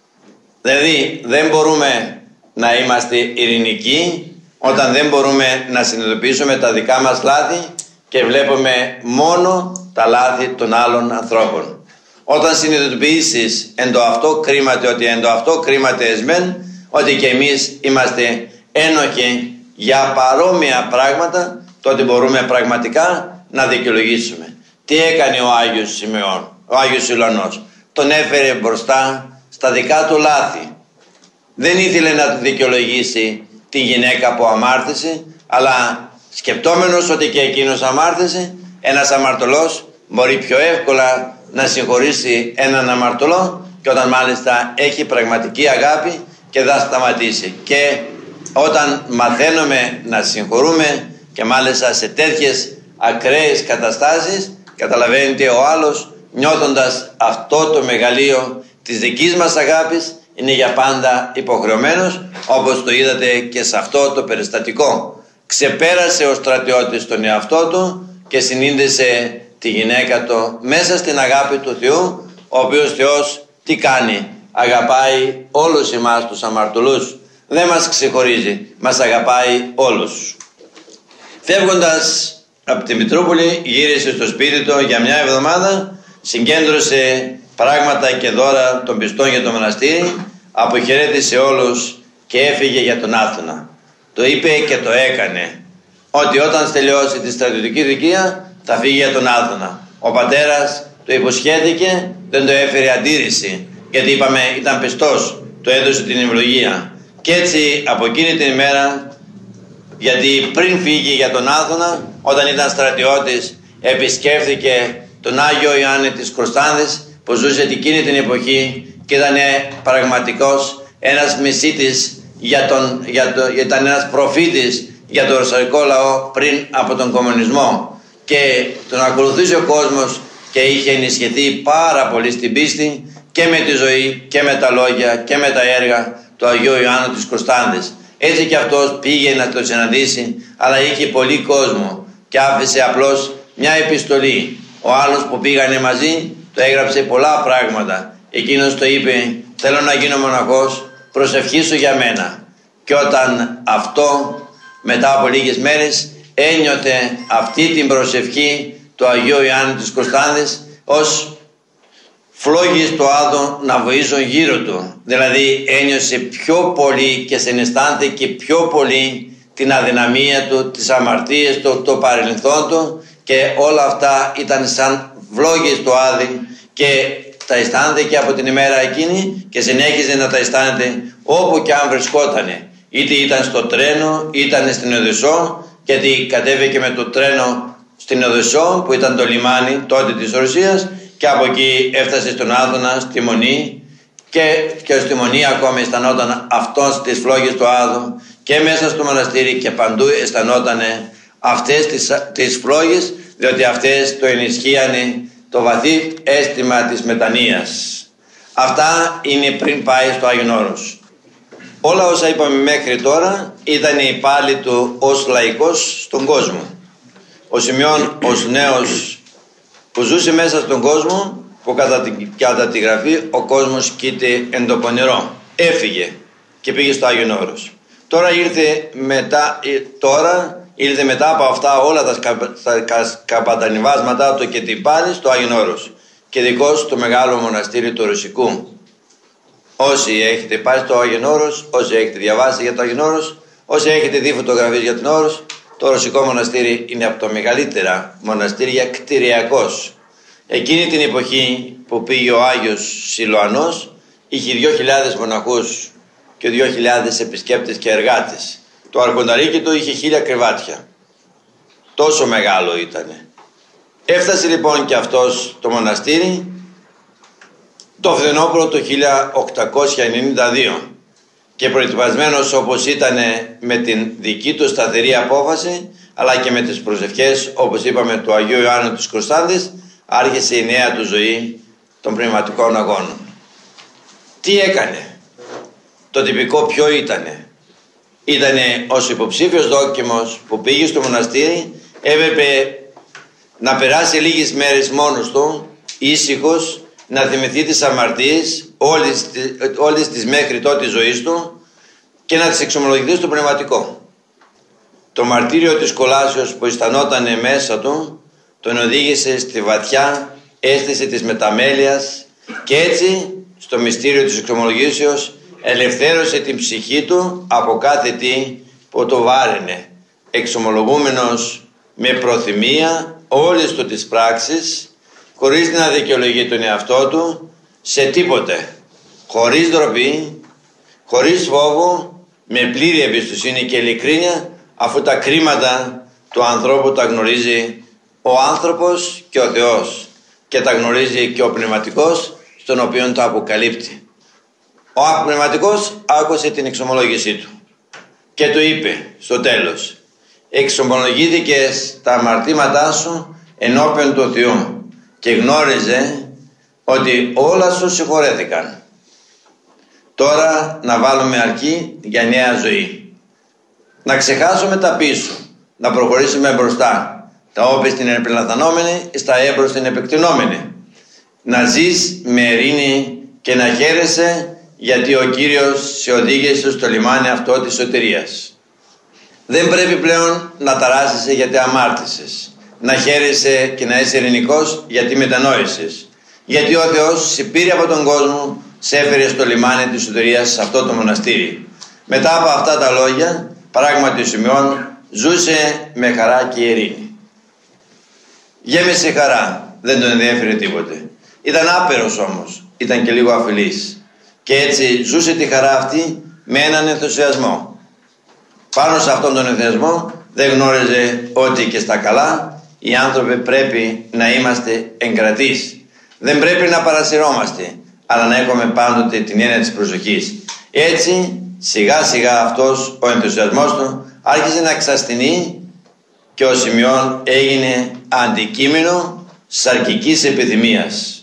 Δηλαδή δεν μπορούμε να είμαστε ειρηνικοί όταν δεν μπορούμε να συνειδητοποιήσουμε τα δικά μας λάθη και βλέπουμε μόνο τα λάθη των άλλων ανθρώπων. Όταν συνειδητοποιήσεις εν το αυτό κρίμαται ότι εν το αυτό κρίμαται εσμέν, ότι και εμείς είμαστε ένοχοι για παρόμοια πράγματα, τότε μπορούμε πραγματικά να δικαιολογήσουμε. Τι έκανε ο Άγιος Σιμεών, ο Άγιος Σιλωανός? Τον έφερε μπροστά στα δικά του λάθη. Δεν ήθελε να του δικαιολογήσει τη γυναίκα που αμάρτησε, αλλά σκεπτόμενος ότι και εκείνος αμάρτησε, ένας αμαρτωλός μπορεί πιο εύκολα να συγχωρήσει έναν αμαρτωλό, και όταν μάλιστα έχει πραγματική αγάπη και θα σταματήσει. Και όταν μαθαίνουμε να συγχωρούμε και μάλιστα σε τέτοιες ακραίες καταστάσεις, καταλαβαίνετε ο άλλος, νιώθοντας αυτό το μεγαλείο της δικής μας αγάπης, είναι για πάντα υποχρεωμένος, όπως το είδατε και σε αυτό το περιστατικό. Ξεπέρασε ο στρατιώτης τον εαυτό του και συνείδησε τη γυναίκα του μέσα στην αγάπη του Θεού, ο οποίος Θεός τι κάνει? Αγαπάει όλους εμάς τους αμαρτωλούς. Δεν μας ξεχωρίζει, μας αγαπάει όλους. Φεύγοντας από τη Μητρούπολη, γύρισε στο σπίτι του για μια εβδομάδα, συγκέντρωσε πράγματα και δώρα των πιστών για το μοναστήρι, αποχαιρέτησε όλους και έφυγε για τον Άθωνα. Το είπε και το έκανε, ότι όταν τελειώσει τη στρατιωτική θητεία θα φύγει για τον Άθωνα. Ο πατέρας το υποσχέθηκε, δεν το έφερε αντίρρηση, γιατί είπαμε ήταν πιστός, το έδωσε την ευλογία. Και έτσι από εκείνη την ημέρα, γιατί πριν φύγει για τον Άθωνα, όταν ήταν στρατιώτης, επισκέφθηκε τον Άγιο Ιωάννη της Κωνσταντίνης, που ζούσε εκείνη την εποχή και ήταν πραγματικός ένας μεσίτης ήταν ένας προφήτης για το ρωσικό λαό πριν από τον κομμουνισμό, και τον ακολουθούσε ο κόσμος και είχε ενισχυθεί πάρα πολύ στην πίστη και με τη ζωή και με τα λόγια και με τα έργα του Αγίου Ιωάννου της Κωνσταντίνης. Έτσι και αυτός πήγε να το συναντήσει, αλλά είχε πολύ κόσμο και άφησε απλώς μια επιστολή. Ο άλλος που πήγανε μαζί το έγραψε πολλά πράγματα. Εκείνος το είπε, θέλω να γίνω μοναχός, προσευχήσου για μένα. Και όταν αυτό μετά από λίγες μέρες ένιωθε αυτή την προσευχή του Αγίου Ιωάννη της Κωνσταντίνης ως φλόγες του Άδω να βοήσουν γύρω του. Δηλαδή ένιωσε πιο πολύ και συναισθάνθηκε πιο πολύ την αδυναμία του, τις αμαρτίες του, το παρελθόν του, και όλα αυτά ήταν σαν φλόγες του Άδη και τα αισθάνεται από την ημέρα εκείνη και συνέχιζε να τα αισθάνεται όπου και αν βρισκότανε. Είτε ήταν στο τρένο, ήταν στην Οδυσσό, γιατί κατέβηκε με το τρένο στην Οδυσσό που ήταν το λιμάνι τότε της Ρωσίας, και από εκεί έφτασε στον Άδωνα, στη Μονή, και στη Μονή ακόμα αισθανόταν αυτός τις φλόγες του Άδου, και μέσα στο μοναστήρι και παντού αισθανόταν αυτές τις φλόγες, διότι αυτές το ενισχύανε το βαθύ αίσθημα της μετανοίας. Αυτά είναι πριν πάει στο Άγιον Όρος. Όλα όσα είπαμε μέχρι τώρα ήταν η πάλη του ως λαϊκός στον κόσμο. Ο Σιμεών ως νέος που ζούσε μέσα στον κόσμο, που κατά τη γραφή ο κόσμος κοίται εν το πονηρό, έφυγε και πήγε στο Άγιον Όρος. Τώρα ήρθε μετά από αυτά όλα τα καπατανιβάσματά του και την πάλη στο Άγιον Όρος, και δικό στο μεγάλο μοναστήρι του Ρωσικού. Όσοι έχετε πάει στο Άγιον Όρος, όσοι έχετε διαβάσει για το Άγιον Όρος, όσοι έχετε δει φωτογραφίες για τον Όρος, το Ρωσικό μοναστήρι είναι από τα μεγαλύτερα μοναστήρια κτηριακός. Εκείνη την εποχή που πήγε ο Άγιος Σιλωανός είχε 2.000 μοναχούς και 2.000 επισκέπτες και εργάτες. Το αρχονταρίκι του είχε 1.000 κρεβάτια. Τόσο μεγάλο ήτανε. Έφτασε λοιπόν και αυτός το μοναστήρι το φθινόπωρο το 1892 και προετοιμασμένος όπως ήταν με την δική του σταθερή απόφαση αλλά και με τις προσευχές, όπως είπαμε, του Αγίου Ιωάννου της Κωνσταντης, άρχισε η νέα του ζωή των πνευματικών αγώνων. Τι έκανε? Το τυπικό ποιο ήτανε? Ήτανε ως υποψήφιος δόκιμος που πήγε στο μοναστήρι, έπρεπε να περάσει λίγες μέρες μόνος του, ήσυχος, να θυμηθεί τις αμαρτίες όλης της μέχρι τότε ζωής του και να τις εξομολογηθεί στο πνευματικό. Το μαρτύριο της κολάσεως που αισθανόταν μέσα του τον οδήγησε στη βαθιά αίσθηση της μεταμέλειας και έτσι στο μυστήριο της εξομολογήσεως ελευθέρωσε την ψυχή του από κάθε τι που το βάραινε, εξομολογούμενος με προθυμία όλες του τις πράξεις, χωρίς να δικαιολογεί τον εαυτό του σε τίποτε, χωρίς ντροπή, χωρίς φόβο, με πλήρη εμπιστοσύνη και ειλικρίνεια, αφού τα κρίματα του ανθρώπου τα γνωρίζει ο άνθρωπος και ο Θεός και τα γνωρίζει και ο πνευματικός, στον οποίο τα αποκαλύπτει. Ο πνευματικός άκουσε την εξομολόγησή του και του είπε στο τέλος: εξομολογήθηκες τα αμαρτήματά σου ενώπιον του Θεού και γνώριζε ότι όλα σου συγχωρέθηκαν. Τώρα να βάλουμε αρκή για νέα ζωή. Να ξεχάσουμε τα πίσω, να προχωρήσουμε μπροστά, τα όπη στην επελαθανόμενη, στα έμπροσθεν επεκτηνόμενη. Να ζεις με ειρήνη και να χαίρεσαι, γιατί ο Κύριος σε οδήγησε στο λιμάνι αυτό της σωτηρίας. Δεν πρέπει πλέον να ταράσσεσαι γιατί αμάρτησες, να χαίρεσαι και να είσαι ειρηνικός γιατί μετανόησες, γιατί ο Θεός σε πήρε από τον κόσμο, σε έφερε στο λιμάνι της σωτηρίας, σε αυτό το μοναστήρι. Μετά από αυτά τα λόγια, πράγματι ο Σιμεών ζούσε με χαρά και ειρήνη. Γέμισε χαρά, δεν τον ενδιέφερε τίποτε. Ήταν άπειρος όμως, ήταν και λίγο αφιλής. Και έτσι ζούσε τη χαρά αυτή με έναν ενθουσιασμό. Πάνω σε αυτόν τον ενθουσιασμό δεν γνώριζε ότι και στα καλά οι άνθρωποι πρέπει να είμαστε εγκρατείς. Δεν πρέπει να παρασυρώμαστε, αλλά να έχουμε πάντοτε την έννοια της προσοχής. Έτσι σιγά σιγά αυτός ο ενθουσιασμός του άρχισε να εξασθενεί και ο Σιμεών έγινε αντικείμενο σαρκικής επιθυμίας.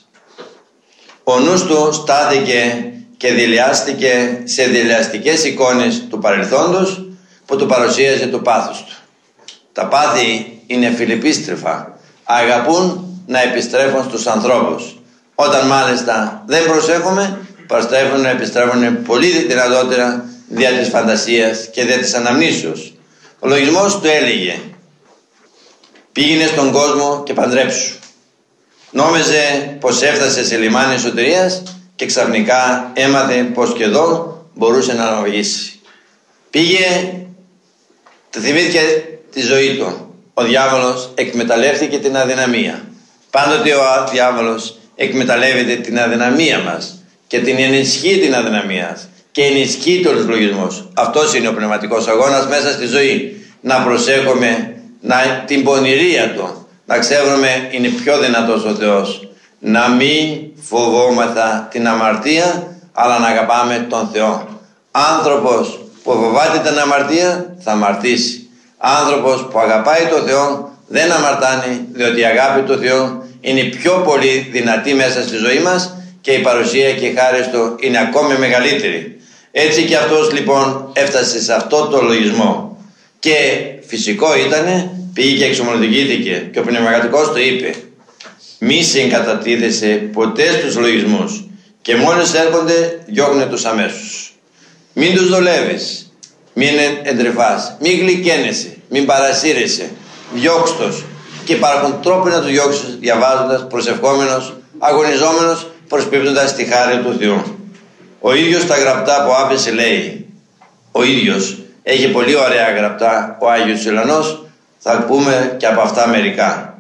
Ο νους του στάθηκε και δειλιάστηκε σε δειλιαστικές εικόνες του παρελθόντος που του παρουσίαζε το πάθος του. Τα πάθη είναι φιλεπίστρεφα, αγαπούν να επιστρέφουν στους ανθρώπους. Όταν μάλιστα δεν προσέχουμε, παραστρέφουν να επιστρέφουν πολύ δυνατότερα δια της φαντασίας και δια της αναμνήσεως. Ο λογισμός του έλεγε: πήγαινε στον κόσμο και παντρέψου. Νόμιζε πως έφτασε σε λιμάνι σωτηρίας και ξαφνικά έμαθε πως και εδώ μπορούσε να αναβγήσει. Πήγε, θυμήθηκε τη ζωή του. Ο διάβολος εκμεταλλεύτηκε την αδυναμία. Πάντοτε ο διάβολος εκμεταλλεύεται την αδυναμία μας και την ενισχύει την αδυναμία και ενισχύει τους λογισμούς. Αυτός είναι ο πνευματικός αγώνας μέσα στη ζωή. Να προσέχουμε την πονηρία του, να ξέρουμε είναι πιο δυνατός ο Θεός, να μην φοβόμεθα την αμαρτία, αλλά να αγαπάμε τον Θεό. Άνθρωπος που φοβάται την αμαρτία θα αμαρτήσει. Άνθρωπος που αγαπάει τον Θεό δεν αμαρτάνει, διότι η αγάπη του Θεού είναι πιο πολύ δυνατή μέσα στη ζωή μας και η παρουσία και η χάρη του είναι ακόμη μεγαλύτερη. Έτσι και αυτός λοιπόν έφτασε σε αυτό το λογισμό και φυσικό ήτανε, πήγε και εξομολογήθηκε και ο πνευματικός του είπε: μη συγκατατίθεσαι ποτέ στους λογισμούς και μόλις έρχονται διώχνε τους αμέσως. Μην τους δουλεύεις, μην εντρυφάς, μην γλυκαίνεσαι, μην παρασύρεσαι, διώξτος. Και υπάρχουν τρόποι να του διώξεις, διαβάζοντας, προσευχόμενος, αγωνιζόμενος, προσπίπτοντας τη χάρη του Θεού. Ο ίδιος τα γραπτά που άφησε λέει, ο ίδιος έχει πολύ ωραία γραπτά ο Άγιος Ιλανός, θα πούμε και από αυτά μερικά.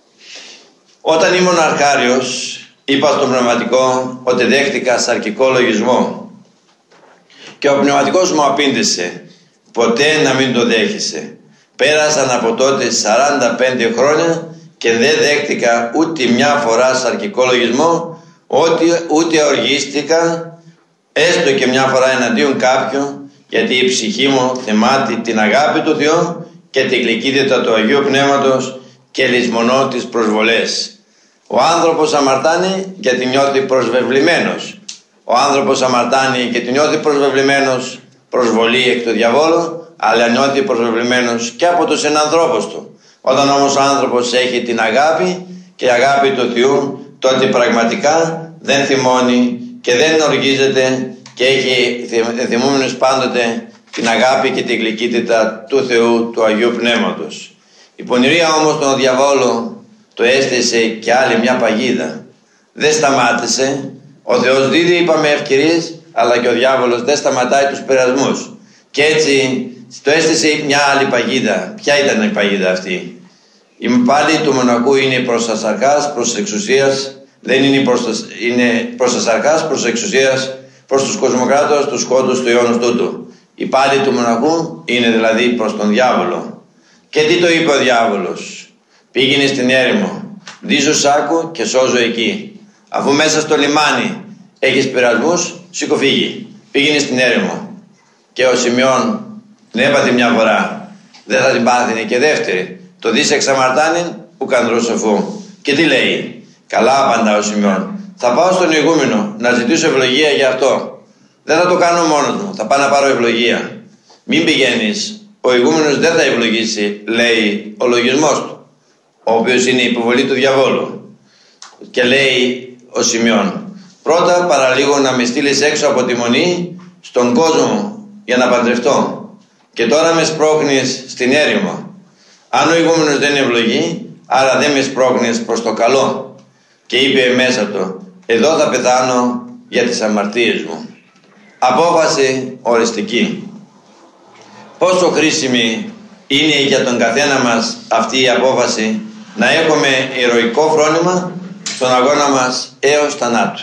Όταν ήμουν αρχάριος, είπα στον πνευματικό ότι δέχτηκα σαρκικό λογισμό και ο πνευματικός μου απήντησε: ποτέ να μην το δέχεσαι. Πέρασαν από τότε 45 χρόνια και δεν δέχτηκα ούτε μια φορά σαρκικό λογισμό, ούτε οργίστηκα έστω και μια φορά εναντίον κάποιου, γιατί η ψυχή μου θυμάται την αγάπη του Θεού και την γλυκύτητα του Αγίου Πνεύματος και λησμονώ τις προσβολές. Ο άνθρωπος αμαρτάνει γιατί νιώθει προσβεβλημένος. Ο άνθρωπος αμαρτάνει και νιώθει προσβεβλημένος προσβολή εκ του διαβόλου, αλλά νιώθει προσβεβλημένος και από τους συνανθρώπους του. Όταν όμως ο άνθρωπος έχει την αγάπη και η αγάπη του Θεού, τότε πραγματικά δεν θυμώνει και δεν οργίζεται και έχει θυμούμενος πάντοτε την αγάπη και την γλυκύτητα του Θεού, του Αγίου Πνεύματος. Η πονηρία όμως τον διαβόλου το έστησε και άλλη μια παγίδα. Δεν σταμάτησε. Ο Θεός δίδει, είπαμε, ευκαιρίες, αλλά και ο διάβολος δεν σταματάει τους πειρασμούς. Και έτσι το έστησε μια άλλη παγίδα. Ποια ήταν η παγίδα αυτή? Η πάλι του μοναχού είναι προς τα σαρκάς, προς της εξουσίας. Δεν είναι προς τα σαρκάς, προς της εξουσίας, προς τους κοσμοκράτορες, τους σκότους του αιώνος τούτου. Η πάλι του μοναχού είναι δηλαδή προς τον διάβολο. Και τι το είπε ο διάβολος? Πήγαινε στην έρημο, δίζω σάκου και σώζω εκεί. Αφού μέσα στο λιμάνι έχεις πειρασμούς, σηκωφύγει. Πήγαινε στην έρημο. Και ο Σιμεών την έπαθε μια φορά, δεν θα την πάθαινε και δεύτερη. Το δεις εξαμαρτάνην ουκ ανδρός σοφού. Και τι λέει? Καλά, απαντά ο Σιμεών, θα πάω στον ηγούμενο να ζητήσω ευλογία για αυτό. Δεν θα το κάνω μόνος μου, θα πάω να πάρω ευλογία. Μην πηγαίνεις, ο ηγούμενος δεν θα ευλογήσει, λέει ο λογισμός του, ο οποίος είναι η υποβολή του διαβόλου. Και λέει ο Σιμεών, πρώτα παραλίγο να με στείλεις έξω από τη μονή στον κόσμο για να παντρευτώ, και τώρα με σπρώχνεις στην έρημο. Αν ο ηγούμενος δεν ευλογεί, άρα δεν με σπρώχνεις προς το καλό. Και είπε μέσα του, εδώ θα πεθάνω για τις αμαρτίες μου. Απόφαση οριστική. Πόσο χρήσιμη είναι για τον καθένα μας αυτή η απόφαση να έχουμε ηρωικό φρόνημα στον αγώνα μας έως θανάτου.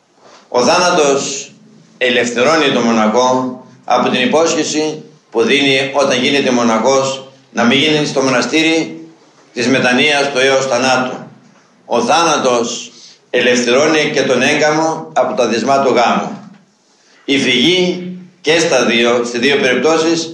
Ο θάνατος ελευθερώνει τον μοναχό από την υπόσχεση που δίνει όταν γίνεται μοναχός να μην γίνει στο μοναστήρι της μετανοίας του έως θανάτου. Ο θάνατος ελευθερώνει και τον έγκαμο από τα δεσμά του γάμου. Η φυγή και στις δύο περιπτώσεις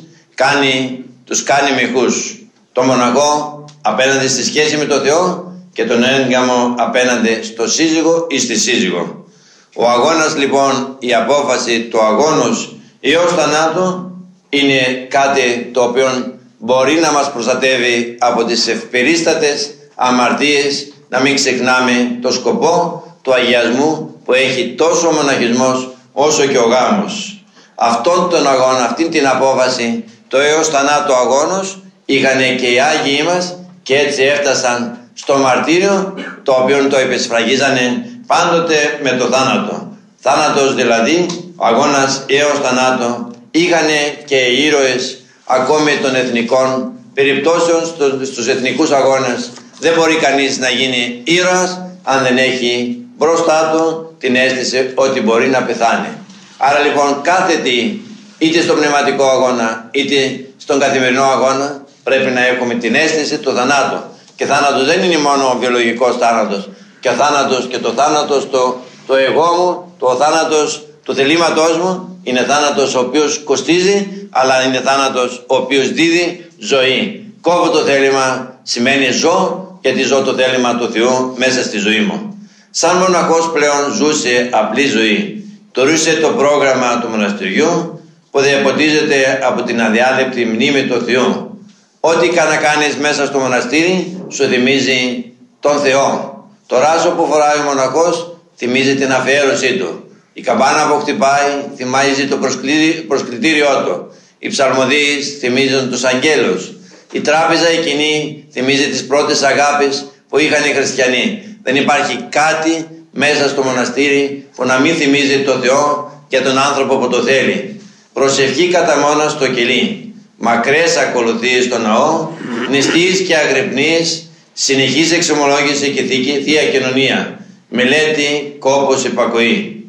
τους κάνει μοιχούς. Το μοναχό απέναντι στη σχέση με τον Θεό και τον έγκαμο απέναντι στο σύζυγο ή στη σύζυγο. Ο αγώνας λοιπόν, η απόφαση του αγώνος έως θανάτου είναι κάτι το οποίο μπορεί να μας προστατεύει από τις ευπερίστατες αμαρτίες. Να μην ξεχνάμε το σκοπό του αγιασμού που έχει τόσο ο μοναχισμός όσο και ο γάμος. Αυτόν τον αγώνα, αυτήν την απόφαση, το έως θανάτου αγώνος είχαν και οι Άγιοι μας και έτσι έφτασαν στο μαρτύριο, το οποίο το επεσφραγίζανε πάντοτε με το θάνατο. Θάνατος δηλαδή, ο αγώνας έως θανάτου, είχαν και οι ήρωες ακόμη των εθνικών περιπτώσεων στους εθνικούς αγώνες. Δεν μπορεί κανείς να γίνει ήρωας αν δεν έχει μπροστά του την αίσθηση ότι μπορεί να πεθάνει. Άρα λοιπόν κάθε τι, είτε στον πνευματικό αγώνα είτε στον καθημερινό αγώνα, πρέπει να έχουμε την αίσθηση του θανάτου. Και θάνατος δεν είναι μόνο ο βιολογικός θάνατος. Και ο θάνατος και το θάνατος το εγώ μου, το θάνατος του θελήματός μου, είναι θάνατος ο οποίος κοστίζει, αλλά είναι θάνατος ο οποίος δίδει ζωή. Κόβω το θέλημα σημαίνει ζω, γιατί ζω το θέλημα του Θεού μέσα στη ζωή μου. Σαν μοναχός πλέον ζούσε απλή ζωή. Τηρούσε το πρόγραμμα του μοναστηριού που διαποτίζεται από την αδιάλειπτη μνήμη του Θεού. Ό,τι να κάνεις μέσα στο μοναστήρι σου θυμίζει τον Θεό. Το ράσο που φοράει ο μοναχός θυμίζει την αφιέρωσή του. Η καμπάνα που χτυπάει θυμίζει το προσκλητήριό του. Οι ψαλμοδίοι θυμίζουν τους αγγέλους. Η τράπεζα εκείνη θυμίζει τις πρώτες αγάπες που είχαν οι χριστιανοί. Δεν υπάρχει κάτι μέσα στο μοναστήρι που να μην θυμίζει το Θεό και τον άνθρωπο που το θέλει. Προσευχή κατά μόνα στο κελί. Μακρές ακολουθίες στο ναό, νηστείες και αγρυπνίες, συνεχής εξομολόγηση και θεία κοινωνία. Μελέτη, κόπος, υπακοή.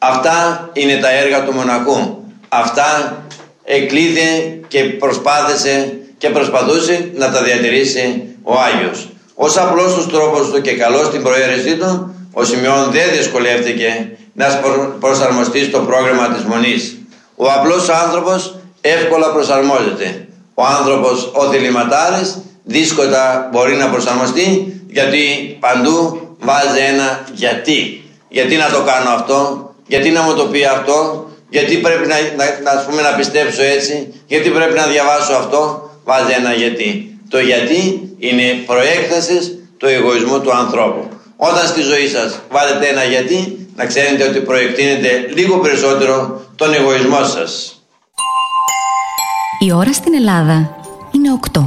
Αυτά είναι τα έργα του μοναχού. Αυτά εκλήθη και προσπάθησε και προσπαθούσε να τα διατηρήσει ο Άγιος. Ως απλός τους τρόπος του και καλός στην προαίρεσή του, ο Σιμεών δεν δυσκολεύτηκε να προσαρμοστεί στο πρόγραμμα της Μονής. Ο απλός άνθρωπος εύκολα προσαρμόζεται. Ο άνθρωπος, ο διληματάρης, δύσκολα μπορεί να προσαρμοστεί, γιατί παντού βάζει ένα γιατί. Γιατί να το κάνω αυτό, γιατί να μου το πει αυτό, γιατί πρέπει να πιστέψω έτσι, γιατί πρέπει να διαβάσω αυτό, βάζει ένα γιατί. Το γιατί είναι προέκταση του εγωισμού του ανθρώπου. Όταν στη ζωή σας βάλετε ένα γιατί, να ξέρετε ότι προεκτείνετε λίγο περισσότερο τον εγωισμό σας. Η ώρα στην Ελλάδα είναι 8.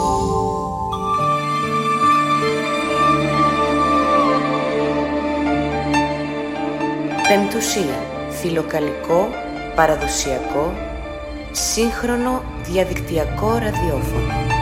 Πεμπτουσία. Φιλοκαλικό, παραδοσιακό, σύγχρονο διαδικτυακό ραδιόφωνο.